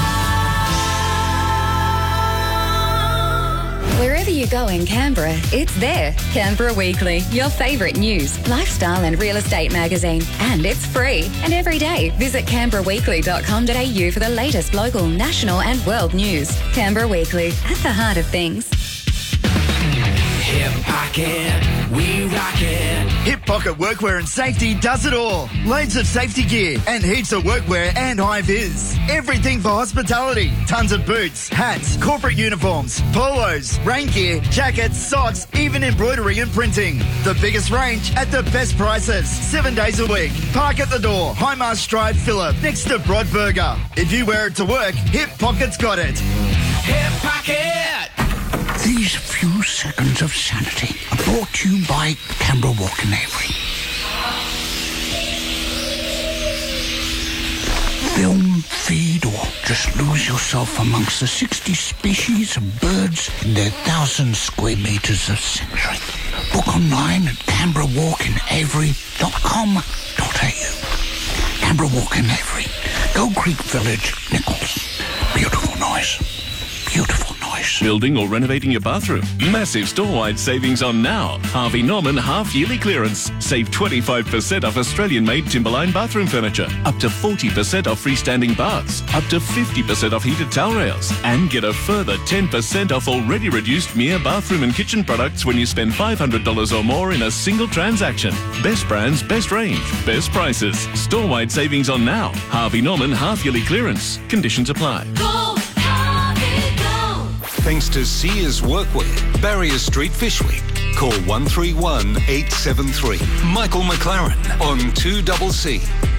Speaker 23: Wherever you go in Canberra, it's there. Canberra Weekly, your favourite news, lifestyle and real estate magazine. And it's free. And every day, visit canberra weekly dot com dot a u for the latest local, national and world news. Canberra Weekly, at the heart of things.
Speaker 14: Hip Pocket, we rock it.
Speaker 15: Hip Pocket Workwear and Safety does it all. Loads of safety gear and heaps of workwear and high-vis. Everything for hospitality. Tons of boots, hats, corporate uniforms, polos, rain gear, jackets, socks, even embroidery and printing. The biggest range at the best prices. Seven days a week. Park at the door. Highmast Drive, Phillip, next to Broadburger. If you wear it to work, Hip Pocket's got it.
Speaker 14: Hip Pocket.
Speaker 17: These few seconds of sanity are brought to you by Canberra Walk and Avery. Film, feed, or just lose yourself amongst the sixty species of birds in their thousand square metres of sanctuary. Book online at canberra walk and avery dot com dot a u. Canberra Walk and Avery, Gold Creek Village, Nichols. Beautiful noise. Beautiful noise.
Speaker 7: Building or renovating your bathroom? Massive store-wide savings on now. Harvey Norman half-yearly clearance. Save twenty-five percent off Australian-made Timberline bathroom furniture. Up to forty percent off freestanding baths. Up to fifty percent off heated towel rails. And get a further ten percent off already reduced Mia bathroom and kitchen products when you spend five hundred dollars or more in a single transaction. Best brands, best range, best prices. Store-wide savings on now. Harvey Norman half-yearly clearance. Conditions apply.
Speaker 14: Go!
Speaker 3: Thanks to Sears Workwear, Barrier Street, Fishwick. Call one three one eight seven three. Michael McLaren on two C C.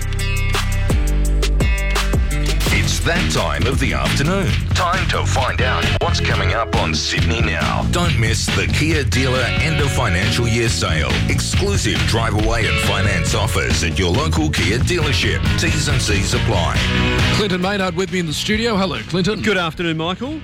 Speaker 2: It's that time of the afternoon. Time to find out what's coming up on Sydney Now. Don't miss the Kia Dealer End of Financial Year Sale. Exclusive drive away and finance offers at your local Kia dealership. T's and C's apply.
Speaker 4: Clinton Maynard with me in the studio. Hello, Clinton.
Speaker 18: Good afternoon, Michael.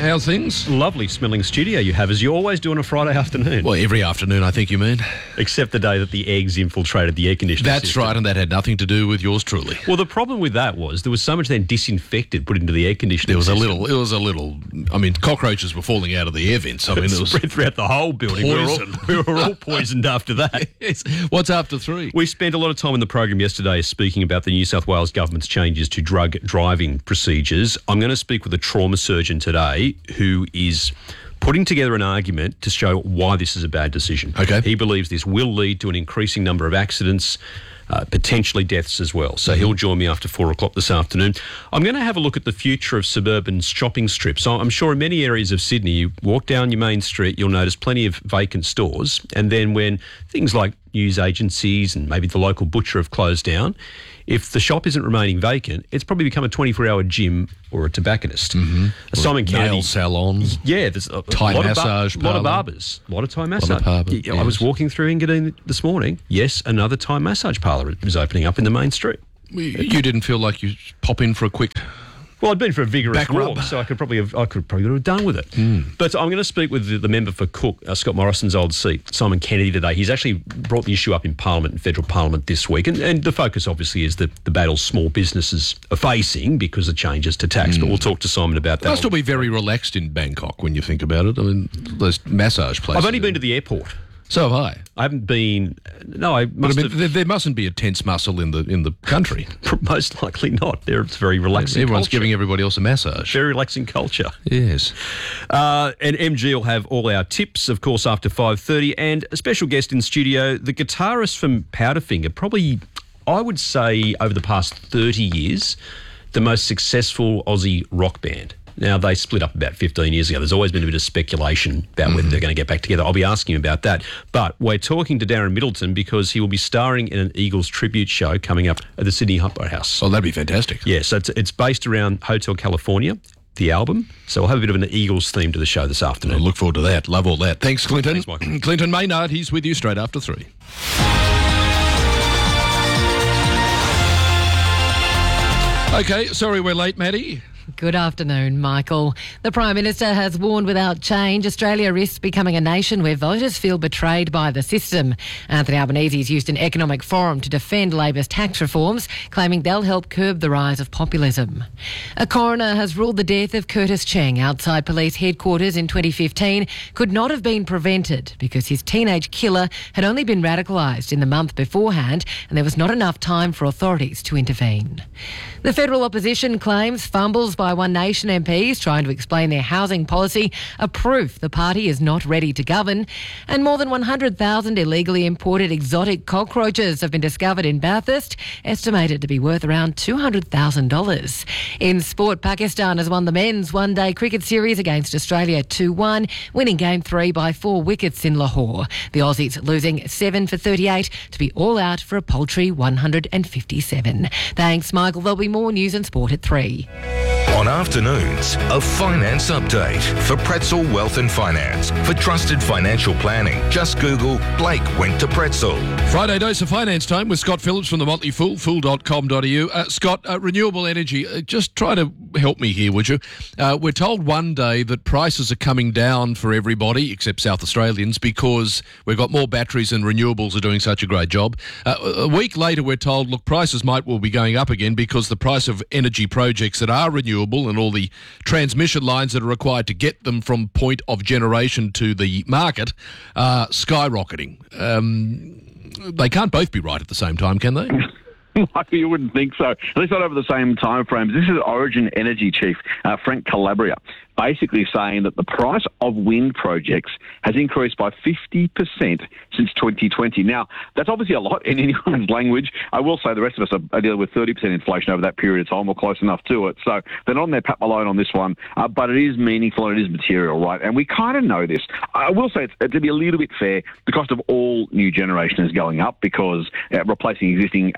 Speaker 4: how's things?
Speaker 16: Lovely smelling studio you have, as you always do on a Friday afternoon.
Speaker 4: Well, every afternoon, I think you mean.
Speaker 16: Except the day that the eggs infiltrated the air conditioning
Speaker 4: That's
Speaker 16: system.
Speaker 4: right, and that had nothing to do with yours truly.
Speaker 16: Well, the problem with that was there was so much then disinfected put into the air conditioning
Speaker 4: There was
Speaker 16: system.
Speaker 4: a little, it was a little, I mean, cockroaches were falling out of the air vents. I mean, it was
Speaker 16: spread throughout the whole building. We were, all,
Speaker 4: poison.
Speaker 16: we were all poisoned after that.
Speaker 4: Yes. What's after three?
Speaker 16: We spent a lot of time in the program yesterday speaking about the New South Wales government's changes to drug driving procedures. I'm going to speak with a trauma surgeon today who is putting together an argument to show why this is a bad decision.
Speaker 4: Okay.
Speaker 16: He believes this will lead to an increasing number of accidents, uh, potentially deaths as well. So mm-hmm. he'll join me after four o'clock this afternoon. I'm going to have a look at the future of suburban shopping strips. I'm sure in many areas of Sydney, you walk down your main street, you'll notice plenty of vacant stores. And then when things like news agencies and maybe the local butcher have closed down, if the shop isn't remaining vacant, it's probably become a twenty-four hour gym or a tobacconist.
Speaker 4: Mm-hmm.
Speaker 16: Simon Kennedy.
Speaker 4: Nail salons.
Speaker 16: Yeah, there's a,
Speaker 4: Thai
Speaker 16: a lot
Speaker 4: massage
Speaker 16: of bar- lot of
Speaker 4: parlour.
Speaker 16: barbers. A lot of Thai
Speaker 4: Lot
Speaker 16: massage.
Speaker 4: of barber-
Speaker 16: Yeah, I was
Speaker 4: yes.
Speaker 16: walking through Engadine this morning. Yes, another Thai massage parlour is opening up in the main street.
Speaker 4: You didn't feel like you pop in for a quick...
Speaker 16: Well, I'd been for a vigorous
Speaker 4: Back
Speaker 16: walk,
Speaker 4: rub.
Speaker 16: so I could probably have I could probably have done with it.
Speaker 4: Mm.
Speaker 16: But I'm going to speak with the, the member for Cook, uh, Scott Morrison's old seat, Simon Kennedy, today. He's actually brought the issue up in Parliament, in federal Parliament this week, and, and the focus obviously is the, the battle small businesses are facing because of changes to tax.
Speaker 4: Mm.
Speaker 16: But we'll talk to Simon about that.
Speaker 4: It must still be very relaxed in Bangkok when you think about it. I mean, those massage places.
Speaker 16: I've only been to the airport.
Speaker 4: So have I.
Speaker 16: I haven't been. No, I
Speaker 4: But
Speaker 16: must
Speaker 4: I mean,
Speaker 16: have.
Speaker 4: there, there mustn't be a tense muscle in the in the country.
Speaker 16: Most likely not. There, it's very relaxing.
Speaker 4: Everyone's
Speaker 16: culture.
Speaker 4: giving everybody else a massage.
Speaker 16: Very relaxing culture.
Speaker 4: Yes.
Speaker 16: Uh, and M G will have all our tips, of course, after five thirty. And a special guest in studio, the guitarist from Powderfinger, probably, I would say, over the past thirty years, the most successful Aussie rock band. Now, they split up about fifteen years ago. There's always been a bit of speculation about mm-hmm. whether they're going to get back together. I'll be asking him about that. But we're talking to Darren Middleton because he will be starring in an Eagles tribute show coming up at the Sydney Opera House.
Speaker 4: Oh, that'd be fantastic.
Speaker 16: Yeah, so it's, it's based around Hotel California, the album. So we'll have a bit of an Eagles theme to the show this afternoon.
Speaker 4: I look forward to that. Love all that. Thanks, Clinton.
Speaker 16: Thanks, Michael.
Speaker 4: Clinton Maynard, he's with you straight after three. Okay, sorry we're late, Maddie.
Speaker 18: Good afternoon, Michael. The Prime Minister has warned without change Australia risks becoming a nation where voters feel betrayed by the system. Anthony Albanese has used an economic forum to defend Labor's tax reforms, claiming they'll help curb the rise of populism. A coroner has ruled the death of Curtis Cheng outside police headquarters in twenty fifteen could not have been prevented because his teenage killer had only been radicalised in the month beforehand and there was not enough time for authorities to intervene. The federal opposition claims fumbles by One Nation M Ps trying to explain their housing policy are proof the party is not ready to govern. And more than one hundred thousand illegally imported exotic cockroaches have been discovered in Bathurst, estimated to be worth around two hundred thousand dollars. In sport, Pakistan has won the men's one-day cricket series against Australia two one, winning game three by four wickets in Lahore. The Aussies losing seven for thirty-eight to be all out for a paltry one hundred fifty-seven. Thanks, Michael. There'll be more news and sport at three.
Speaker 2: On afternoons, a finance update for Pretzel Wealth and Finance. For trusted financial planning, just Google Blake went to Pretzel.
Speaker 4: Friday dose of finance time with Scott Phillips from the Motley Fool, fool dot com dot a u. Uh, Scott, uh, renewable energy, uh, just try to help me here, would you? Uh, we're told one day that prices are coming down for everybody except South Australians because we've got more batteries and renewables are doing such a great job. Uh, a week later, we're told, look, prices might well be going up again because the price of energy projects that are renewable and all the transmission lines that are required to get them from point of generation to the market are skyrocketing. Um, they can't both be right at the same time, can they?
Speaker 19: Michael, you wouldn't think so. At least not over the same time frames. This is Origin Energy Chief uh, Frank Calabria basically saying that the price of wind projects has increased by fifty percent since twenty twenty. Now, that's obviously a lot in anyone's language. I will say the rest of us are, are dealing with thirty percent inflation over that period of time, or close enough to it. So they're not on their Pat Malone on this one, uh, but it is meaningful and it is material, right? And we kind of know this. I will say, it's, to be a little bit fair, the cost of all new generation is going up because uh, replacing existing assets with new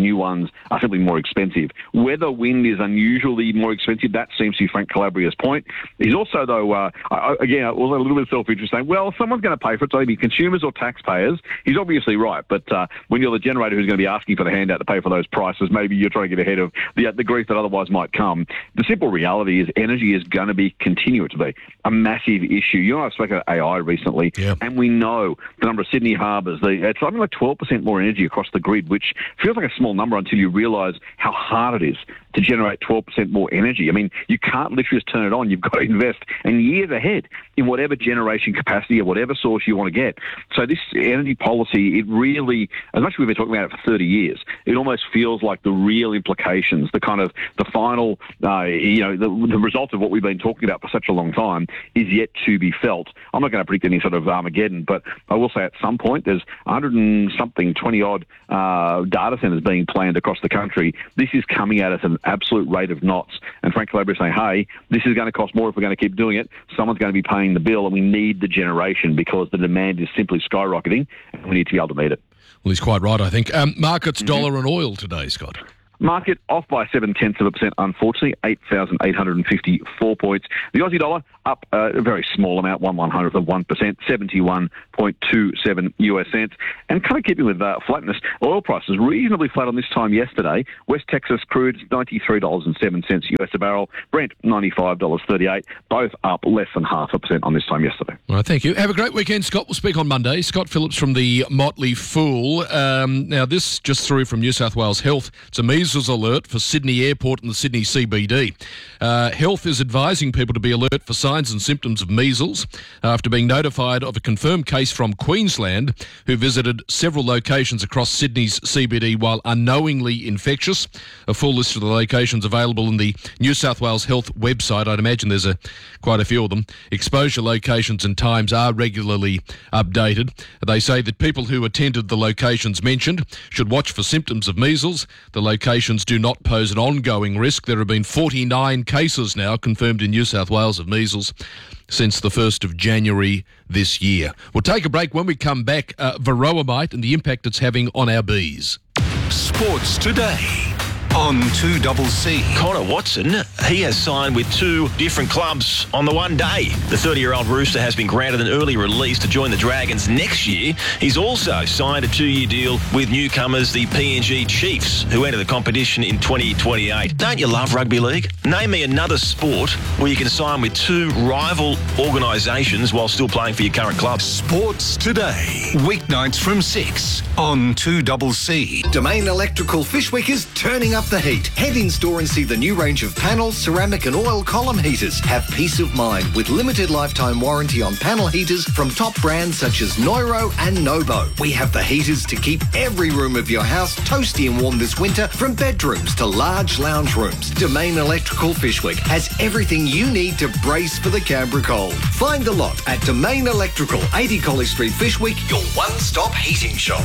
Speaker 19: new ones are simply more expensive. Whether wind is unusually more expensive, that seems to be Frank Calabria's point. He's also, though, uh, I, again, also a little bit self-interest, saying, well, someone's going to pay for it, so either consumers or taxpayers. He's obviously right, but uh, when you're the generator who's going to be asking for the handout to pay for those prices, maybe you're trying to get ahead of the, the grief that otherwise might come. The simple reality is energy is going to be, continue to be, a massive issue. You know, I've spoken about A I recently, yep. and we know the number of Sydney harbours, the, it's something like twelve percent more energy across the grid, which feels like a small number until you realise how hard it is to generate twelve percent more energy. I mean, you can't literally just turn it on. You've got to invest and years ahead in whatever generation capacity or whatever source you want to get. So this energy policy, it really, as much as we've been talking about it for thirty years, it almost feels like the real implications, the kind of the final, uh, you know, the, the result of what we've been talking about for such a long time is yet to be felt. I'm not going to predict any sort of Armageddon, but I will say at some point there's one hundred and something, twenty odd uh, data centres being planned across the country. This is coming at us at an absolute rate of knots. And Frank Calabria is saying, hey, this is going to cost more if we're going to keep doing it. Someone's going to be paying the bill, and we need the generation because the demand is simply skyrocketing, and we need to be able to meet it.
Speaker 4: Well, he's quite right, I think. Um, markets, mm-hmm. dollar and oil today, Scott.
Speaker 19: Market off by seven tenths of a percent, unfortunately, eight thousand eight hundred fifty-four points. The Aussie dollar up uh, a very small amount, one one hundredth of one percent, seventy-one point two seven U S cents. And kind of keeping with uh, flatness, oil prices reasonably flat on this time yesterday. West Texas crude, ninety-three dollars and seven cents U S a barrel. Brent, ninety-five dollars and thirty-eight cents, both up less than half a percent on this time yesterday.
Speaker 4: All right, thank you. Have a great weekend, Scott. We'll speak on Monday. Scott Phillips from the Motley Fool. Um, now, this just through from New South Wales Health. It's a measles alert for Sydney Airport and the Sydney C B D. Uh, Health is advising people to be alert for signs and symptoms of measles after being notified of a confirmed case from Queensland who visited several locations across Sydney's C B D while unknowingly infectious. A full list of the locations available in the New South Wales Health website. I'd imagine there's a quite a few of them. Exposure locations and times are regularly updated. They say that people who attended the locations mentioned should watch for symptoms of measles. The locations do not pose an ongoing risk. There have been forty-nine cases now confirmed in New South Wales of measles since the first of January this year. We'll take a break. When we come back, uh, Varroamite and the impact it's having on our bees.
Speaker 3: Sports Today on two C C.
Speaker 1: Connor Watson, he has signed with two different clubs on the one day. The thirty-year-old Rooster has been granted an early release to join the Dragons next year. He's also signed a two-year deal with newcomers, the P N G Chiefs, who enter the competition in twenty twenty-eight. Don't you love rugby league? Name me another sport where you can sign with two rival organisations while still playing for your current club.
Speaker 3: Sports Today, weeknights from six on two C C.
Speaker 5: Domain Electrical Fishwick is turning up the heat. Head in store and see the new range of panels, ceramic and oil column heaters. Have peace of mind with limited lifetime warranty on panel heaters from top brands such as Neuro and Nobo. We have the heaters to keep every room of your house toasty and warm this winter, from bedrooms to large lounge rooms. Domain Electrical Fishwick has everything you need to brace for the Canberra cold. Find the lot at Domain Electrical, eighty College Street, Fishwick, your one-stop heating shop.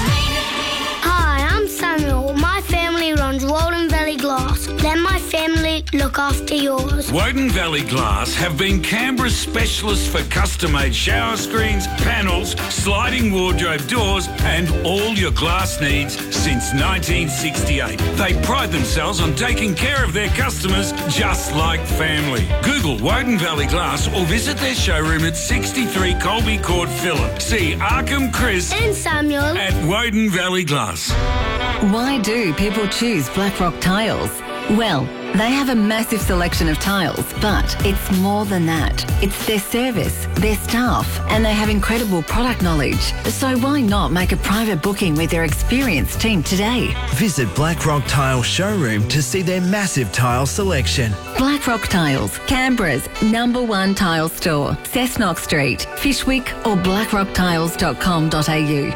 Speaker 8: Hi, I'm Samuel. My family runs Walden Valley Glass. Let my family look after yours.
Speaker 20: Woden Valley Glass have been Canberra's specialists for custom-made shower screens, panels, sliding wardrobe doors and all your glass needs since nineteen sixty-eight. They pride themselves on taking care of their customers just like family. Google Woden Valley Glass or visit their showroom at sixty-three Colby Court, Phillip. See Arkham Chris
Speaker 8: and Samuel
Speaker 20: at Woden Valley Glass.
Speaker 21: Why do people choose Blackrock Tiles? Well, they have a massive selection of tiles, but it's more than that. It's their service, their staff, and they have incredible product knowledge. So why not make a private booking with their experienced team today?
Speaker 22: Visit Blackrock Tile Showroom to see their massive tile selection.
Speaker 21: Blackrock Tiles, Canberra's number one tile store. Cessnock Street, Fishwick or blackrock tiles dot com dot a u.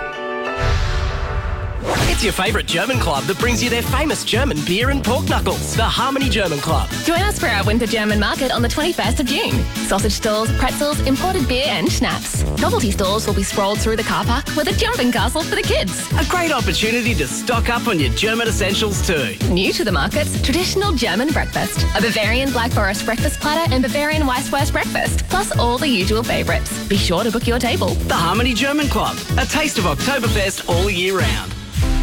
Speaker 24: It's your favourite German club that brings you their famous German beer and pork knuckles, the Harmony German Club.
Speaker 26: Join us for our Winter German Market on the twenty-first of June. Sausage stalls, pretzels, imported beer and schnapps. Novelty stores will be sprawled through the car park with a jumping castle for the kids.
Speaker 24: A great opportunity to stock up on your German essentials too.
Speaker 26: New to the markets, traditional German breakfast. A Bavarian Black Forest breakfast platter and Bavarian Weisswurst breakfast, plus all the usual favourites. Be sure to book your table.
Speaker 24: The Harmony German Club, a taste of Oktoberfest all year round.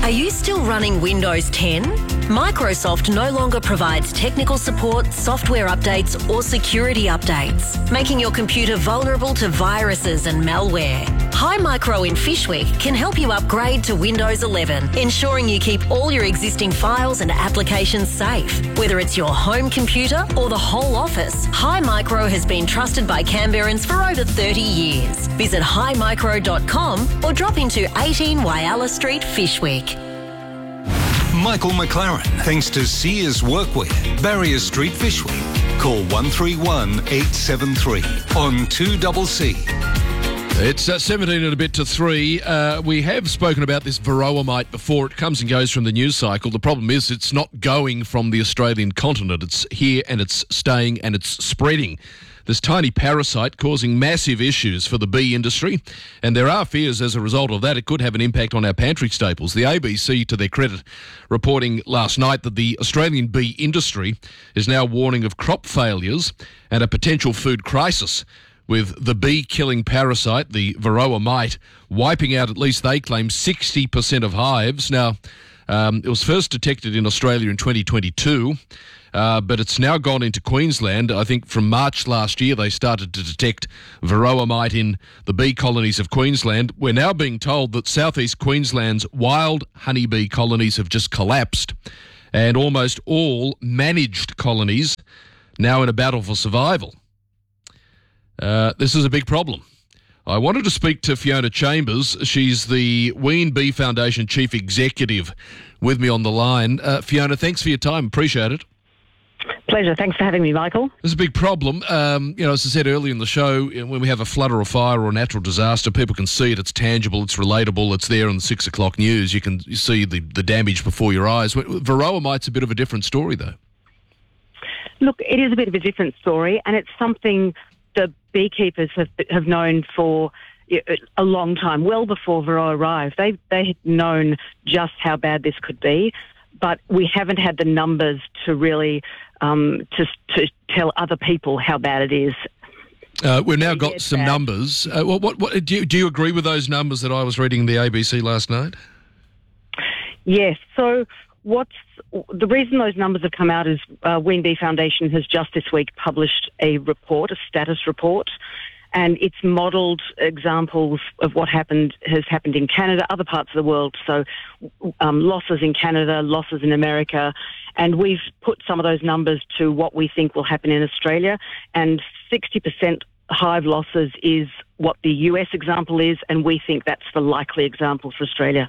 Speaker 6: Are you still running Windows ten? Microsoft no longer provides technical support, software updates or security updates, making your computer vulnerable to viruses and malware. Hi Micro in Fishwick can help you upgrade to Windows eleven, ensuring you keep all your existing files and applications safe. Whether it's your home computer or the whole office, Hi Micro has been trusted by Canberrans for over thirty years. Visit hi micro dot com or drop into eighteen Whyalla Street, Fishwick.
Speaker 3: Michael McLaren, thanks to Sears Workwear, Barrier Street, Fishwick. Call one three one eight seven three on two C C.
Speaker 4: It's uh, seventeen and a bit to three. Uh, we have spoken about this varroamite before. It comes and goes from the news cycle. The problem is it's not going from the Australian continent. It's here and it's staying and it's spreading. This tiny parasite causing massive issues for the bee industry, and there are fears as a result of that it could have an impact on our pantry staples. The A B C, to their credit, reporting last night that the Australian bee industry is now warning of crop failures and a potential food crisis, with the bee-killing parasite, the varroa mite, wiping out, at least they claim, sixty percent of hives. Now, um, it was first detected in Australia in twenty twenty-two, uh, but it's now gone into Queensland. I think from March last year they started to detect varroa mite in the bee colonies of Queensland. We're now being told that southeast Queensland's wild honeybee colonies have just collapsed, and almost all managed colonies now in a battle for survival. Uh, this is a big problem. I wanted to speak to Fiona Chambers. She's the Ween Bee Foundation Chief Executive with me on the line. Uh, Fiona, thanks for your time. Appreciate it.
Speaker 9: Pleasure. Thanks for having me, Michael.
Speaker 4: There's a big problem. Um, you know, as I said earlier in the show, when we have a flood or a fire or a natural disaster, people can see it. It's tangible. It's relatable. It's there on the six o'clock news. You can see the, the damage before your eyes. Varroa mite's a bit of a different story, though.
Speaker 9: Look, it is a bit of a different story, and it's something the beekeepers have have known for a long time, well before Varroa arrived. They they had known just how bad this could be, but we haven't had the numbers to really um, to to tell other people how bad it is.
Speaker 4: Uh, we've now got some bad. numbers. Uh, what, what, what, do you, do you agree with those numbers that I was reading in the A B C last night?
Speaker 9: Yes. So what's the reason those numbers have come out is uh, Ween Bee Foundation has just this week published a report, a status report, and it's modelled examples of what happened has happened in Canada, other parts of the world. So um, losses in Canada, losses in America, and we've put some of those numbers to what we think will happen in Australia. And sixty percent hive losses is what the U S example is, and we think that's the likely example for Australia.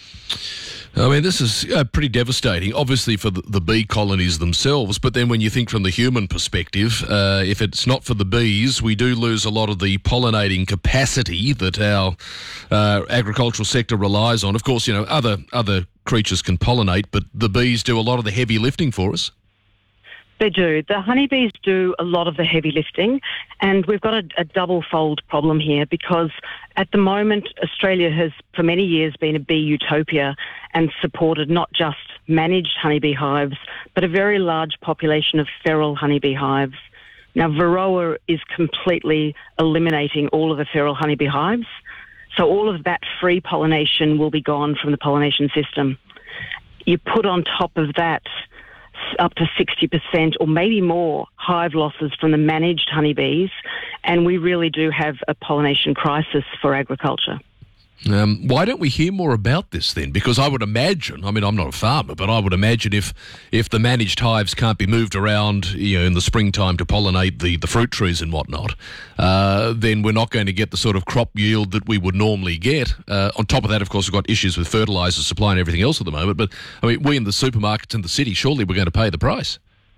Speaker 4: I mean, this is uh, pretty devastating, obviously, for the, the bee colonies themselves. But then when you think from the human perspective, uh, if it's not for the bees, we do lose a lot of the pollinating capacity that our uh, agricultural sector relies on. Of course, you know, other other creatures can pollinate, but the bees do a lot of the heavy lifting for us.
Speaker 9: They do. The honeybees do a lot of the heavy lifting, and we've got a, a double-fold problem here because at the moment Australia has for many years been a bee utopia and supported not just managed honeybee hives but a very large population of feral honeybee hives. Now Varroa is completely eliminating all of the feral honeybee hives, so all of that free pollination will be gone from the pollination system. You put on top of that up to sixty percent or maybe more hive losses from the managed honeybees, and we really do have a pollination crisis for agriculture.
Speaker 4: Um, why don't we hear more about this then? Because I would imagine, I mean, I'm not a farmer, but I would imagine if if the managed hives can't be moved around, you know, in the springtime to pollinate the, the fruit trees and whatnot, uh, then we're not going to get the sort of crop yield that we would normally get. Uh, on top of that, of course, we've got issues with fertiliser supply and everything else at the moment. But, I mean, we in the supermarkets in the city, surely we're going to pay the price.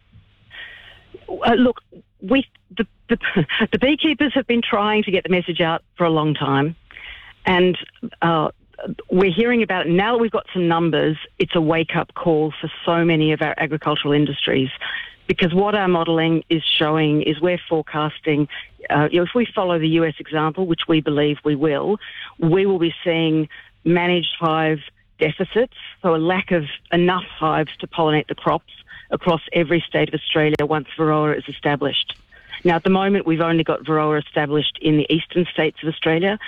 Speaker 9: Uh, look, we the, the, the beekeepers have been trying to get the message out for a long time. And uh, we're hearing about it. Now that we've got some numbers, it's a wake-up call for so many of our agricultural industries, because what our modelling is showing is we're forecasting, uh, you know, if we follow the U S example, which we believe we will, we will be seeing managed hive deficits, so a lack of enough hives to pollinate the crops across every state of Australia once Varroa is established. Now, at the moment, we've only got Varroa established in the eastern states of Australia.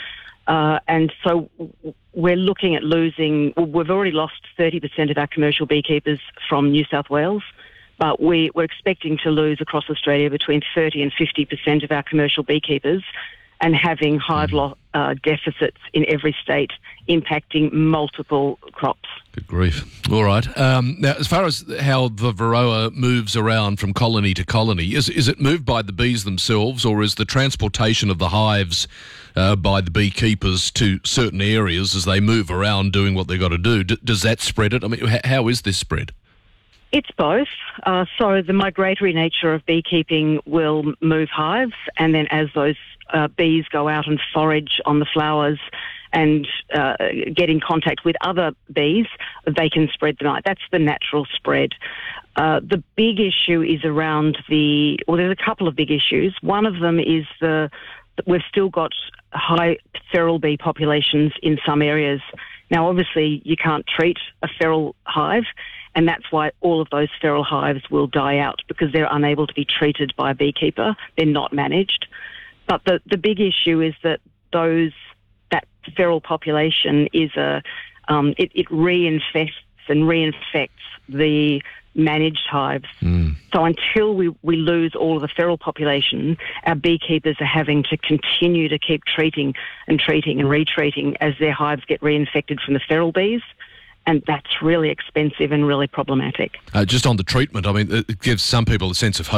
Speaker 9: Uh, and so we're looking at losing, well, we've already lost thirty percent of our commercial beekeepers from New South Wales, but we, we're expecting to lose across Australia between thirty and fifty percent of our commercial beekeepers, and having hive lo- uh, deficits in every state impacting multiple crops.
Speaker 4: Good grief. All right. Um, now, as far as how the Varroa moves around from colony to colony, is is it moved by the bees themselves, or is the transportation of the hives uh, by the beekeepers to certain areas as they move around doing what they've got to do? D- does that spread it? I mean, h- how is this spread?
Speaker 9: It's both. Uh, so the migratory nature of beekeeping will move hives, and then as those uh, bees go out and forage on the flowers and uh, get in contact with other bees, they can spread them out. That's the natural spread. Uh, the big issue is around the, well, there's a couple of big issues. One of them is the, we've still got high feral bee populations in some areas. Now, obviously, you can't treat a feral hive, and that's why all of those feral hives will die out, because they're unable to be treated by a beekeeper. They're not managed. But the, the big issue is that those that feral population is a um, it, it reinfests and reinfects the managed hives.
Speaker 4: Mm.
Speaker 9: So until we, we lose all of the feral population, our beekeepers are having to continue to keep treating and treating and retreating as their hives get reinfected from the feral bees. And that's really expensive and really problematic.
Speaker 4: Uh, just on the treatment, I mean, it gives some people a sense of hope.